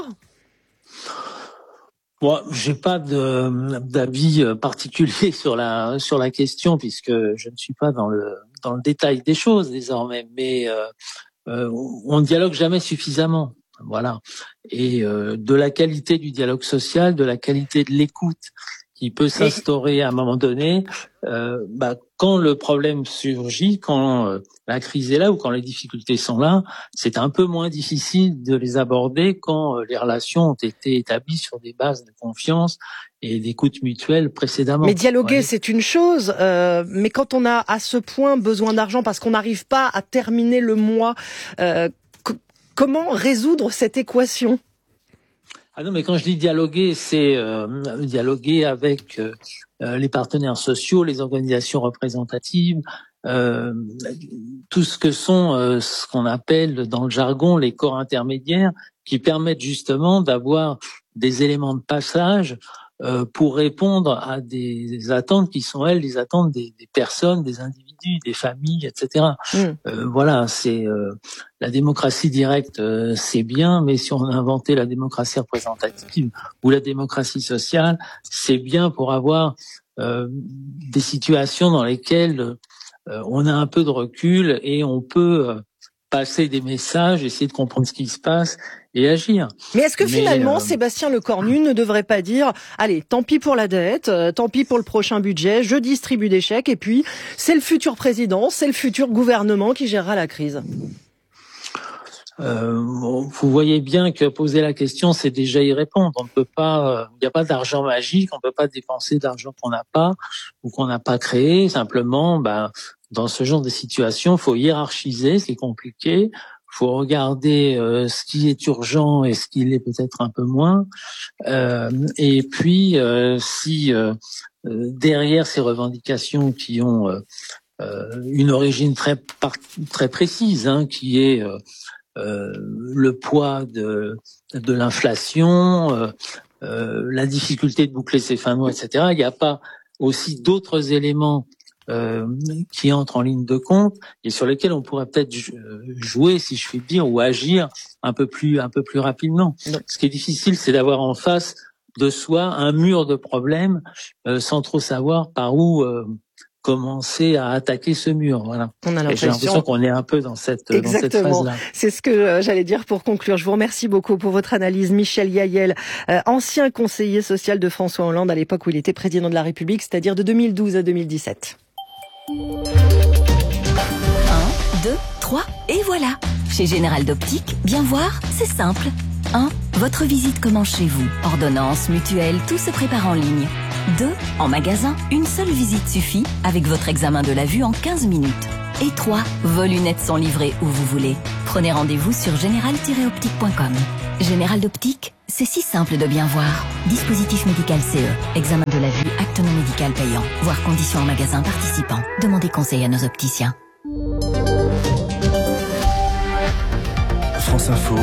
Moi, j'ai pas d'avis particulier sur la question, puisque je ne suis pas dans le détail des choses désormais, mais on ne dialogue jamais suffisamment, voilà. Et de la qualité du dialogue social, de la qualité de l'écoute qui peut s'instaurer à un moment donné, quand le problème surgit, quand la crise est là ou quand les difficultés sont là, c'est un peu moins difficile de les aborder quand les relations ont été établies sur des bases de confiance et d'écoute mutuelle précédemment. Mais dialoguer, c'est une chose, mais quand on a à ce point besoin d'argent parce qu'on n'arrive pas à terminer le mois, comment résoudre cette équation ? Ah non, mais quand je dis dialoguer, c'est dialoguer avec les partenaires sociaux, les organisations représentatives, tout ce que sont ce qu'on appelle dans le jargon les corps intermédiaires, qui permettent justement d'avoir des éléments de passage pour répondre à des attentes qui sont, elles, les attentes des personnes, des individus, des familles, etc. Voilà, c'est la démocratie directe, c'est bien, mais si on a inventé la démocratie représentative ou la démocratie sociale, c'est bien pour avoir des situations dans lesquelles on a un peu de recul et on peut passer des messages, essayer de comprendre ce qui se passe et agir. Mais est-ce que finalement, Sébastien Lecornu ne devrait pas dire « Allez, tant pis pour la dette, tant pis pour le prochain budget, je distribue des chèques et puis c'est le futur président, c'est le futur gouvernement qui gérera la crise ». Vous voyez bien que poser la question, c'est déjà y répondre. On ne peut pas, il n'y a pas d'argent magique, on ne peut pas dépenser d'argent qu'on n'a pas ou qu'on n'a pas créé. Simplement, dans ce genre de situation, il faut hiérarchiser, c'est compliqué. Il faut regarder ce qui est urgent et ce qui l'est peut-être un peu moins. Et puis, si derrière ces revendications qui ont une origine très précise, qui est le poids de l'inflation, la difficulté de boucler ses fins de mois, etc. Il n'y a pas aussi d'autres éléments qui entrent en ligne de compte et sur lesquels on pourrait peut-être jouer, si je puis dire, ou agir un peu plus rapidement. Ce qui est difficile, c'est d'avoir en face de soi un mur de problèmes sans trop savoir par où commencer à attaquer ce mur. Voilà. On a l'impression... J'ai l'impression qu'on est un peu dans cette phase-là. C'est ce que j'allais dire pour conclure. Je vous remercie beaucoup pour votre analyse. Michel Yael, ancien conseiller social de François Hollande à l'époque où il était président de la République, c'est-à-dire de 2012 à 2017. 1, 2, 3, et voilà. Chez Général d'Optique, bien voir, c'est simple. 1. Votre visite commence chez vous. Ordonnance, mutuelle, tout se prépare en ligne. 2. En magasin, une seule visite suffit avec votre examen de la vue en 15 minutes. Et 3. Vos lunettes sont livrées où vous voulez. Prenez rendez-vous sur général-optique.com. Général d'Optique, c'est si simple de bien voir. Dispositif médical CE. Examen de la vue, acte non médical payant. Voir conditions en magasin participant. Demandez conseil à nos opticiens. France Info,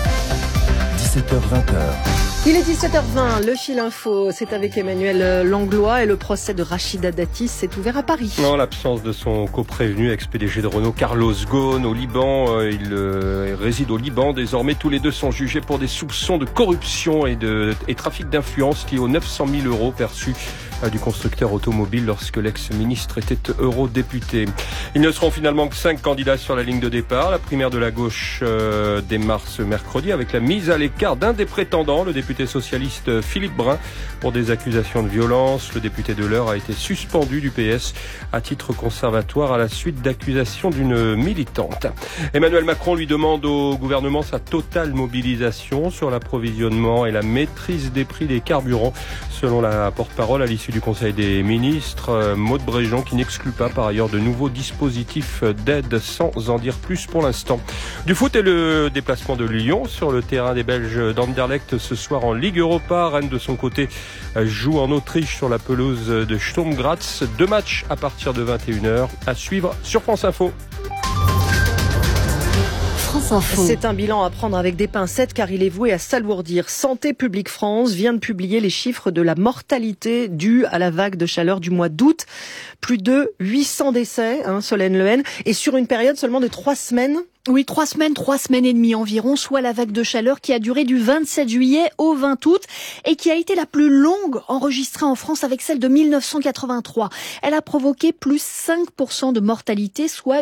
17h-20h. Il est 17h20, le fil info, c'est avec Emmanuel Langlois et le procès de Rachida Dati s'est ouvert à Paris. En l'absence de son coprévenu, ex-PDG de Renault, Carlos Ghosn, au Liban, il réside au Liban. Désormais, tous les deux sont jugés pour des soupçons de corruption et trafic d'influence liés aux 900 000 euros perçus du constructeur automobile lorsque l'ex-ministre était eurodéputé. Ils ne seront finalement que 5 candidats sur la ligne de départ. La primaire de la gauche démarre ce mercredi avec la mise à l'écart d'un des prétendants, le député socialiste Philippe Brun, pour des accusations de violence. Le député de l'Eure a été suspendu du PS à titre conservatoire à la suite d'accusations d'une militante. Emmanuel Macron lui demande au gouvernement sa totale mobilisation sur l'approvisionnement et la maîtrise des prix des carburants. Selon la porte-parole à l'issue du Conseil des ministres, Maud Bréjon, qui n'exclut pas par ailleurs de nouveaux dispositifs d'aide sans en dire plus pour l'instant. Du foot et le déplacement de Lyon sur le terrain des Belges d'Anderlecht ce soir en Ligue Europa. Rennes de son côté joue en Autriche sur la pelouse de Sturm Graz. 2 matchs à partir de 21h à suivre sur France Info. C'est un bilan à prendre avec des pincettes car il est voué à s'alourdir. Santé publique France vient de publier les chiffres de la mortalité due à la vague de chaleur du mois d'août. Plus de 800 décès, Solène Lehen, et sur une période seulement de 3 semaines. Oui, 3 semaines et demie environ, soit la vague de chaleur qui a duré du 27 juillet au 20 août et qui a été la plus longue enregistrée en France avec celle de 1983. Elle a provoqué plus 5% de mortalité, soit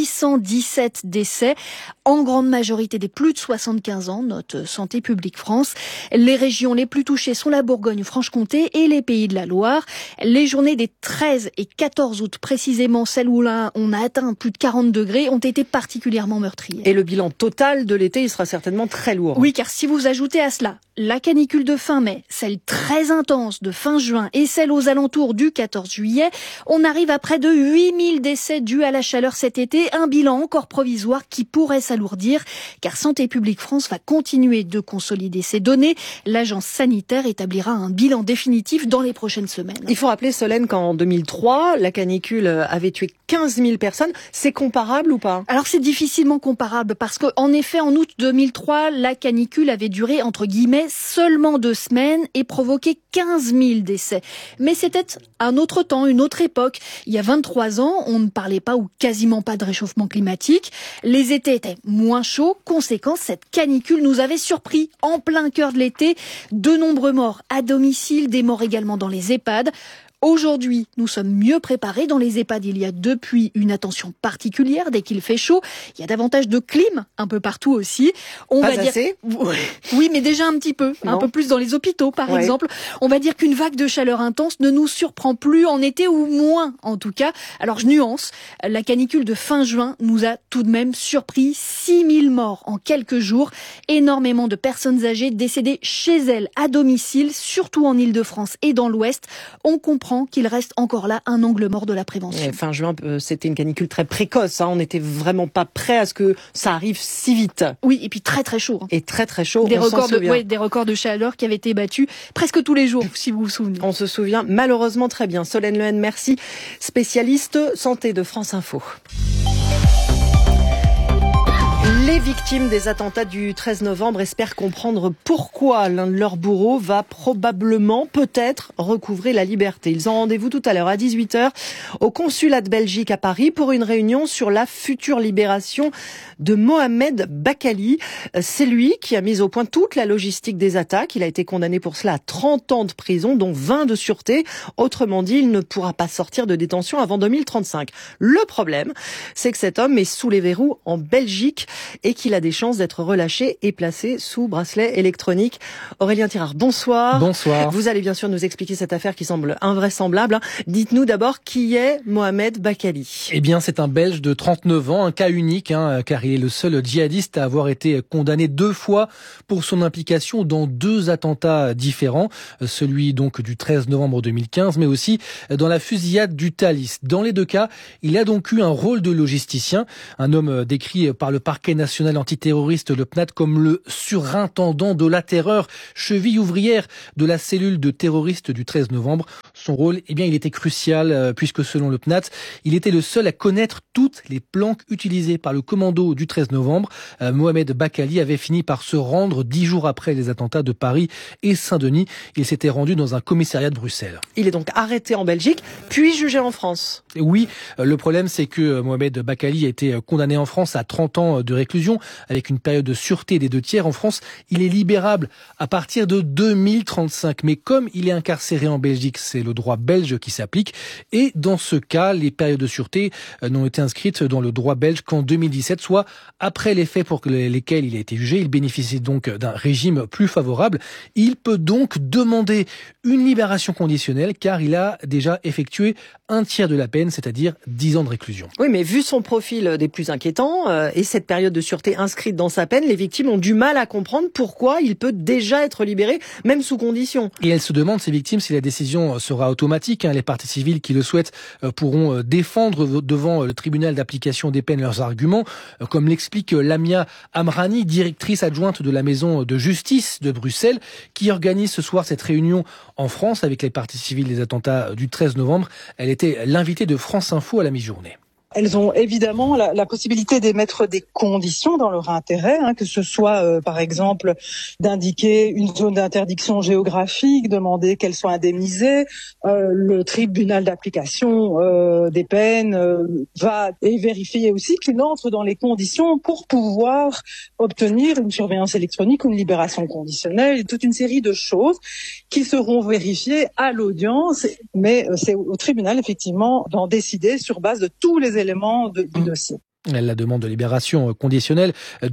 817 décès, en grande majorité des plus de 75 ans, note Santé publique France. Les régions les plus touchées sont la Bourgogne-Franche-Comté et les Pays de la Loire. Les journées des 13 et 14 août, précisément celles où là on a atteint plus de 40 degrés, ont été particulièrement meurtrières. Et le bilan total de l'été, il sera certainement très lourd. Oui, car si vous ajoutez à cela la canicule de fin mai, celle très intense de fin juin et celle aux alentours du 14 juillet, on arrive à près de 8000 décès dus à la chaleur cet été, un bilan encore provisoire qui pourrait s'alourdir, car Santé publique France va continuer de consolider ces données. L'agence sanitaire établira un bilan définitif dans les prochaines semaines. Il faut rappeler, Solène, qu'en 2003, la canicule avait tué 15 000 personnes. C'est comparable ou pas? Alors c'est difficilement comparable parce qu'en effet, en août 2003, la canicule avait duré, entre guillemets, seulement 2 semaines et provoqué 15 000 décès. Mais c'était un autre temps, une autre époque. Il y a 23 ans, on ne parlait pas ou quasiment pas de réchauffement climatique. Les étés étaient moins chauds. Conséquence, cette canicule nous avait surpris en plein cœur de l'été. De nombreux morts à domicile, des morts également dans les EHPAD. Aujourd'hui, nous sommes mieux préparés. Dans les EHPAD, il y a depuis une attention particulière dès qu'il fait chaud. Il y a davantage de clim un peu partout aussi. Assez. Oui, mais déjà un petit peu. Un peu plus dans les hôpitaux, par exemple. On va dire qu'une vague de chaleur intense ne nous surprend plus en été, ou moins en tout cas. Alors je nuance. La canicule de fin juin nous a tout de même surpris. 6000 morts en quelques jours. Énormément de personnes âgées décédées chez elles, à domicile, surtout en Île-de-France et dans l'Ouest. On comprend qu'il reste encore là un angle mort de la prévention. Fin juin, c'était une canicule très précoce. On n'était vraiment pas prêt à ce que ça arrive si vite. Oui, et puis très très chaud. Et très très chaud. Des records de chaleur qui avaient été battus presque tous les jours, si vous vous souvenez. On se souvient malheureusement très bien. Solène Lehen, merci. Spécialiste santé de France Info. Les victimes des attentats du 13 novembre espèrent comprendre pourquoi l'un de leurs bourreaux va probablement, peut-être, recouvrer la liberté. Ils ont rendez-vous tout à l'heure à 18h au consulat de Belgique à Paris pour une réunion sur la future libération de Mohamed Bakali. C'est lui qui a mis au point toute la logistique des attaques. Il a été condamné pour cela à 30 ans de prison, dont 20 de sûreté. Autrement dit, il ne pourra pas sortir de détention avant 2035. Le problème, c'est que cet homme est sous les verrous en Belgique et qu'il a des chances d'être relâché et placé sous bracelet électronique. Aurélien Tirard, bonsoir. Bonsoir. Vous allez bien sûr nous expliquer cette affaire qui semble invraisemblable. Dites-nous d'abord qui est Mohamed Bakali. Eh bien, c'est un Belge de 39 ans, un cas unique, car il est le seul djihadiste à avoir été condamné 2 fois pour son implication dans 2 attentats différents. Celui donc du 13 novembre 2015, mais aussi dans la fusillade du Thalys. Dans les 2 cas, il a donc eu un rôle de logisticien, un homme décrit par le parquet national antiterroriste, le PNAT, comme le surintendant de la terreur, cheville ouvrière de la cellule de terroristes du 13 novembre. Son rôle, eh bien, il était crucial, puisque selon le PNAT, il était le seul à connaître toutes les planques utilisées par le commando du 13 novembre. Mohamed Bakali avait fini par se rendre 10 jours après les attentats de Paris et Saint-Denis. Il s'était rendu dans un commissariat de Bruxelles. Il est donc arrêté en Belgique, puis jugé en France. Oui, le problème, c'est que Mohamed Bakali a été condamné en France à 30 ans de réclusion, avec une période de sûreté des 2/3. En France, il est libérable à partir de 2035. Mais comme il est incarcéré en Belgique, c'est le droit belge qui s'applique. Et dans ce cas, les périodes de sûreté n'ont été inscrites dans le droit belge qu'en 2017, soit après les faits pour lesquels il a été jugé. Il bénéficie donc d'un régime plus favorable. Il peut donc demander une libération conditionnelle, car il a déjà effectué 1/3 de la peine, c'est-à-dire 10 ans de réclusion. Oui, mais vu son profil des plus inquiétants et cette période de sûreté inscrite dans sa peine, les victimes ont du mal à comprendre pourquoi il peut déjà être libéré, même sous condition. Et elles se demandent, ces victimes, si la décision sera automatique. Les parties civiles qui le souhaitent pourront défendre devant le tribunal d'application des peines leurs arguments, comme l'explique Lamia Amrani, directrice adjointe de la maison de justice de Bruxelles, qui organise ce soir cette réunion en France avec les parties civiles des attentats du 13 novembre. Elle était l'invitée de France Info à la mi-journée. Elles ont évidemment la possibilité d'émettre des conditions dans leur intérêt, que ce soit par exemple d'indiquer une zone d'interdiction géographique, demander qu'elle soit indemnisée. Le tribunal d'application des peines va et vérifier aussi qu'il entre dans les conditions pour pouvoir obtenir une surveillance électronique ou une libération conditionnelle, toute une série de choses qui seront vérifiées à l'audience, mais c'est au tribunal effectivement d'en décider sur base de tous les éléments du dossier. La demande de libération conditionnelle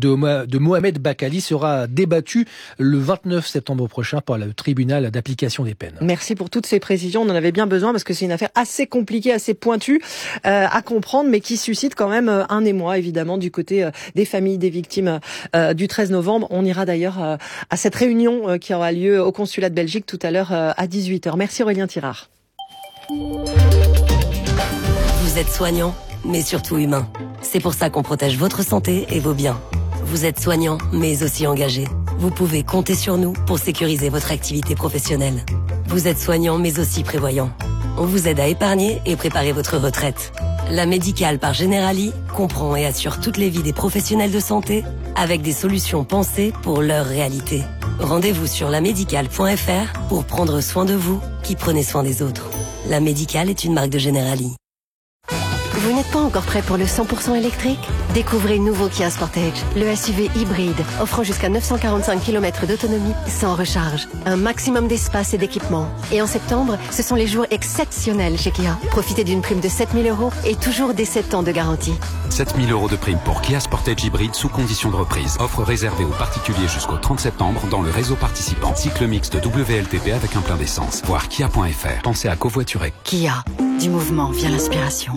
de Mohamed Bakali sera débattue le 29 septembre prochain par le tribunal d'application des peines. Merci pour toutes ces précisions. On en avait bien besoin parce que c'est une affaire assez compliquée, assez pointue à comprendre, mais qui suscite quand même un émoi, évidemment, du côté des familles des victimes du 13 novembre. On ira d'ailleurs à cette réunion qui aura lieu au consulat de Belgique tout à l'heure à 18h. Merci Aurélien Tirard. Vous êtes soignant, mais surtout humain. C'est pour ça qu'on protège votre santé et vos biens. Vous êtes soignant, mais aussi engagé. Vous pouvez compter sur nous pour sécuriser votre activité professionnelle. Vous êtes soignant, mais aussi prévoyant. On vous aide à épargner et préparer votre retraite. La Médicale par Generali comprend et assure toutes les vies des professionnels de santé avec des solutions pensées pour leur réalité. Rendez-vous sur lamédicale.fr pour prendre soin de vous qui prenez soin des autres. La Médicale est une marque de Generali. Vous n'êtes pas encore prêt pour le 100% électrique? Découvrez le nouveau Kia Sportage, le SUV hybride, offrant jusqu'à 945 km d'autonomie sans recharge. Un maximum d'espace et d'équipement. Et en septembre, ce sont les jours exceptionnels chez Kia. Profitez d'une prime de 7 000 € et toujours des 7 ans de garantie. 7 000 € de prime pour Kia Sportage hybride sous condition de reprise. Offre réservée aux particuliers jusqu'au 30 septembre dans le réseau participant. Cycle mixte WLTP avec un plein d'essence. Voir kia.fr. Pensez à covoiturer. Kia. Du mouvement vient l'inspiration.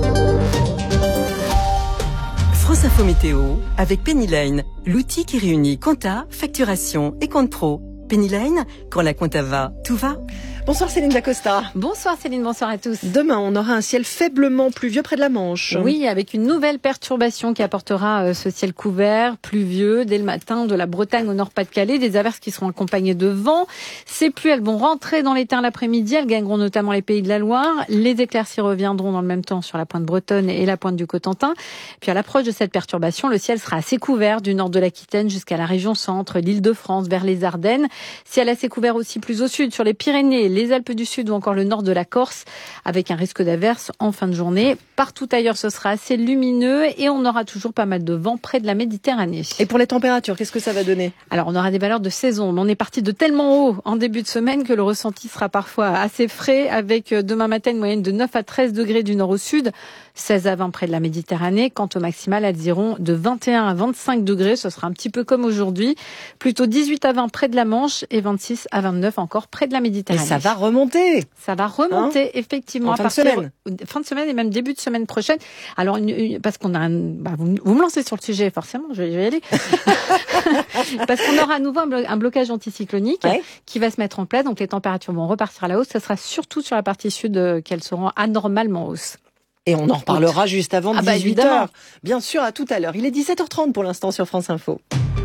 France Info Météo avec Pennyline, l'outil qui réunit compta, facturation et compte pro. Pennyline, quand la compta va, tout va. Bonsoir Céline Dacosta. Bonsoir Céline, bonsoir à tous. Demain, on aura un ciel faiblement pluvieux près de la Manche. Oui, avec une nouvelle perturbation qui apportera ce ciel couvert, pluvieux, dès le matin de la Bretagne au Nord-Pas-de-Calais. Des averses qui seront accompagnées de vent. Ces pluies, elles vont rentrer dans l'éteint l'après-midi. Elles gagneront notamment les Pays de la Loire. Les éclaircies reviendront dans le même temps sur la pointe bretonne et la pointe du Cotentin. Puis à l'approche de cette perturbation, le ciel sera assez couvert du nord de l'Aquitaine jusqu'à la région centre, l'Île-de-France, vers les Ardennes. Ciel assez couvert aussi plus au sud, sur les Pyrénées, les Alpes du Sud ou encore le nord de la Corse, avec un risque d'averse en fin de journée. Partout ailleurs, ce sera assez lumineux et on aura toujours pas mal de vent près de la Méditerranée. Et pour les températures, qu'est-ce que ça va donner? Alors, on aura des valeurs de saison. On est parti de tellement haut en début de semaine que le ressenti sera parfois assez frais, avec demain matin une moyenne de 9 à 13 degrés du nord au sud, 16 à 20 près de la Méditerranée. Quant au maximal, elles iront de 21 à 25 degrés. Ce sera un petit peu comme aujourd'hui. Plutôt 18 à 20 près de la Manche et 26 à 29 encore près de la Méditerranée. Et ça va remonter. Ça va remonter, effectivement. En fin de semaine. Fin de semaine et même début de semaine prochaine. Alors, parce qu'on a vous me lancez sur le sujet, forcément, je vais y aller. Parce qu'on aura à nouveau un blocage anticyclonique qui va se mettre en place. Donc, les températures vont repartir à la hausse. Ça sera surtout sur la partie sud qu'elles seront anormalement hausses. Et on en reparlera juste avant 18h. Bien sûr, à tout à l'heure. Il est 17h30 pour l'instant sur France Info.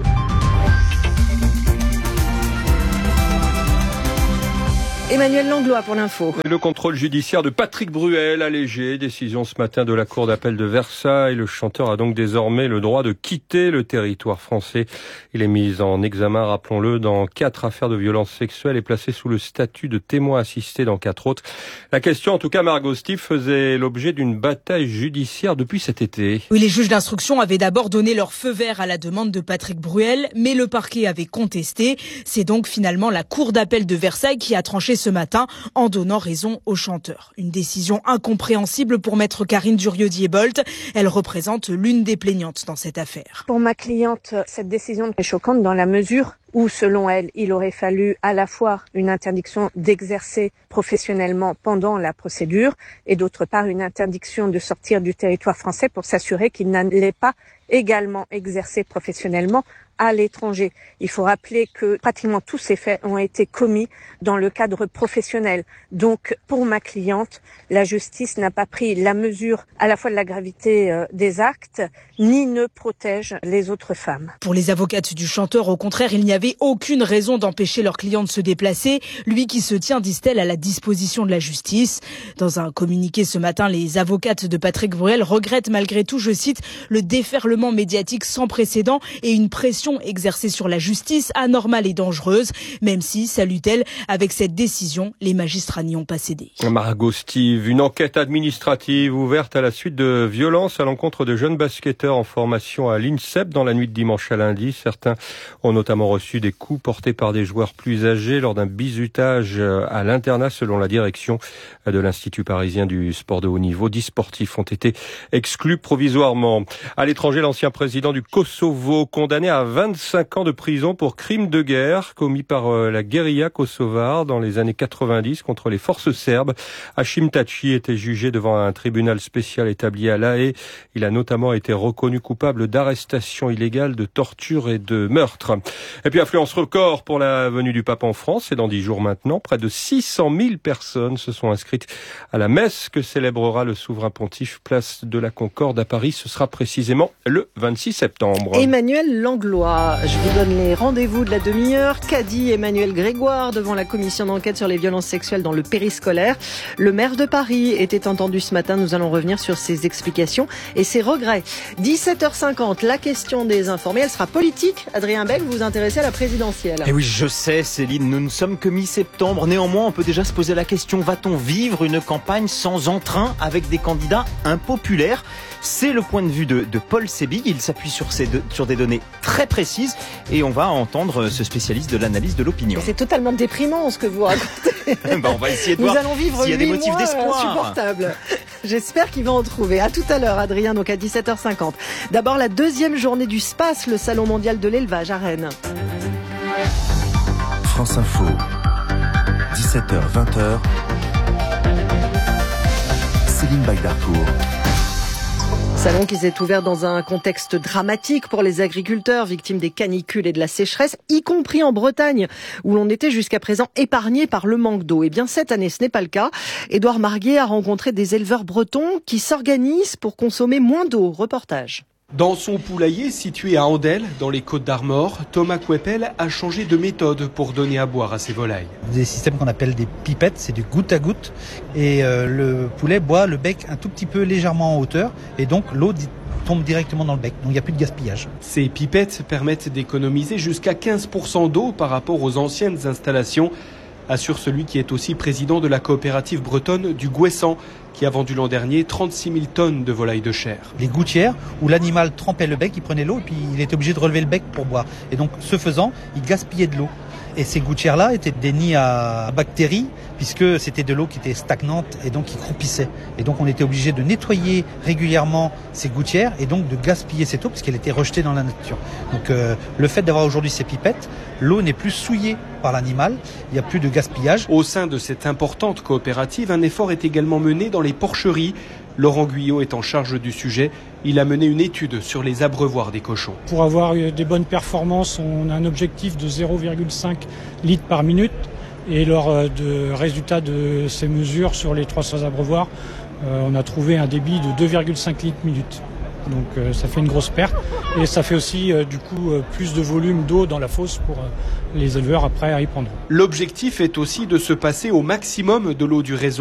Emmanuel Langlois pour l'info. Le contrôle judiciaire de Patrick Bruel allégé. Décision ce matin de la Cour d'appel de Versailles. Le chanteur a donc désormais le droit de quitter le territoire français. Il est mis en examen, rappelons-le, dans 4 affaires de violences sexuelles et placé sous le statut de témoin assisté dans 4 autres. La question, en tout cas, Margot Steve, faisait l'objet d'une bataille judiciaire depuis cet été. Oui, les juges d'instruction avaient d'abord donné leur feu vert à la demande de Patrick Bruel, mais le parquet avait contesté. C'est donc finalement la Cour d'appel de Versailles qui a tranché ce matin en donnant raison au chanteur. Une décision incompréhensible pour maître Karine Durieux-Diebold. Elle représente l'une des plaignantes dans cette affaire. Pour ma cliente, cette décision est choquante dans la mesure où, selon elle, il aurait fallu à la fois une interdiction d'exercer professionnellement pendant la procédure et d'autre part une interdiction de sortir du territoire français pour s'assurer qu'il n'allait pas également exercer professionnellement à l'étranger. Il faut rappeler que pratiquement tous ces faits ont été commis dans le cadre professionnel. Donc, pour ma cliente, la justice n'a pas pris la mesure à la fois de la gravité des actes, ni ne protège les autres femmes. Pour les avocates du chanteur, au contraire, il n'y avait aucune raison d'empêcher leur client de se déplacer, lui qui se tient, disent-elles, à la disposition de la justice. Dans un communiqué ce matin, les avocates de Patrick Bruel regrettent malgré tout, je cite, le déferlement médiatique sans précédent et une pression exercée sur la justice anormale et dangereuse, même si, saluent-elles, avec cette décision, les magistrats n'y ont pas cédé. Margot Steve, une enquête administrative ouverte à la suite de violences à l'encontre de jeunes basketteurs en formation à l'INSEP dans la nuit de dimanche à lundi. Certains ont notamment reçu des coups portés par des joueurs plus âgés lors d'un bizutage à l'internat selon la direction de l'Institut parisien du sport de haut niveau. 10 sportifs ont été exclus provisoirement. À l'étranger, l'ancien président du Kosovo, condamné à 25 ans de prison pour crimes de guerre commis par la guérilla kosovare dans les années 90 contre les forces serbes. Hashim Thaçi était jugé devant un tribunal spécial établi à La Haye. Il a notamment été reconnu coupable d'arrestation illégale, de torture et de meurtre. Et puis affluence record pour la venue du pape en France. C'est dans 10 jours maintenant. Près de 600 000 personnes se sont inscrites à la messe que célébrera le souverain pontife place de la Concorde à Paris. Ce sera précisément le 26 septembre. Emmanuel Langlois. Je vous donne les rendez-vous de la demi-heure. Qu'a dit Emmanuel Grégoire devant la commission d'enquête sur les violences sexuelles dans le périscolaire? Le maire de Paris était entendu ce matin. Nous allons revenir sur ses explications et ses regrets. 17h50, la question des informés. Elle sera politique. Adrien Bell, vous vous intéressez à la présidentielle. Eh oui, je sais, Céline, nous ne sommes que mi-septembre. Néanmoins, on peut déjà se poser la question, va-t-on vivre une campagne sans entrain avec des candidats impopulaires? C'est le point de vue de Paul Sébig. Il s'appuie sur des données très précises et on va entendre ce spécialiste de l'analyse de l'opinion. C'est totalement déprimant ce que vous racontez. On va essayer de voir s'il y a des motifs d'espoir. Insupportable. J'espère qu'il va en trouver. À tout à l'heure, Adrien, donc à 17h50. D'abord, la deuxième journée du SPACE, le Salon mondial de l'élevage à Rennes. France Info, 17h, 20h. Céline Baydarcourt. Salon qui s'est ouvert dans un contexte dramatique pour les agriculteurs victimes des canicules et de la sécheresse, y compris en Bretagne, où l'on était jusqu'à présent épargné par le manque d'eau. Eh bien, cette année, ce n'est pas le cas. Édouard Marguet a rencontré des éleveurs bretons qui s'organisent pour consommer moins d'eau. Reportage. Dans son poulailler situé à Andel, dans les Côtes-d'Armor, Thomas Couepel a changé de méthode pour donner à boire à ses volailles. Des systèmes qu'on appelle des pipettes, c'est du goutte à goutte. Et le poulet boit le bec un tout petit peu légèrement en hauteur. Et donc l'eau tombe directement dans le bec. Donc il n'y a plus de gaspillage. Ces pipettes permettent d'économiser jusqu'à 15% d'eau par rapport aux anciennes installations, assure celui qui est aussi président de la coopérative bretonne du Gouessant, qui a vendu l'an dernier 36 000 tonnes de volailles de chair. Les gouttières où l'animal trempait le bec, il prenait l'eau et puis il était obligé de relever le bec pour boire. Et donc, ce faisant, il gaspillait de l'eau. Et ces gouttières-là étaient des nids à bactéries, puisque c'était de l'eau qui était stagnante et donc qui croupissait. Et donc, on était obligé de nettoyer régulièrement ces gouttières et donc de gaspiller cette eau, puisqu'elle était rejetée dans la nature. Donc, le fait d'avoir aujourd'hui ces pipettes, l'eau n'est plus souillée par l'animal, il n'y a plus de gaspillage. Au sein de cette importante coopérative, un effort est également mené dans les porcheries. Laurent Guyot est en charge du sujet. Il a mené une étude sur les abreuvoirs des cochons. Pour avoir des bonnes performances, on a un objectif de 0,5 litres par minute. Et lors de résultats de ces mesures sur les 300 abreuvoirs, on a trouvé un débit de 2,5 litres minute. Donc ça fait une grosse perte et ça fait aussi du coup plus de volume d'eau dans la fosse pour les éleveurs après à y prendre. L'objectif est aussi de se passer au maximum de l'eau du réseau.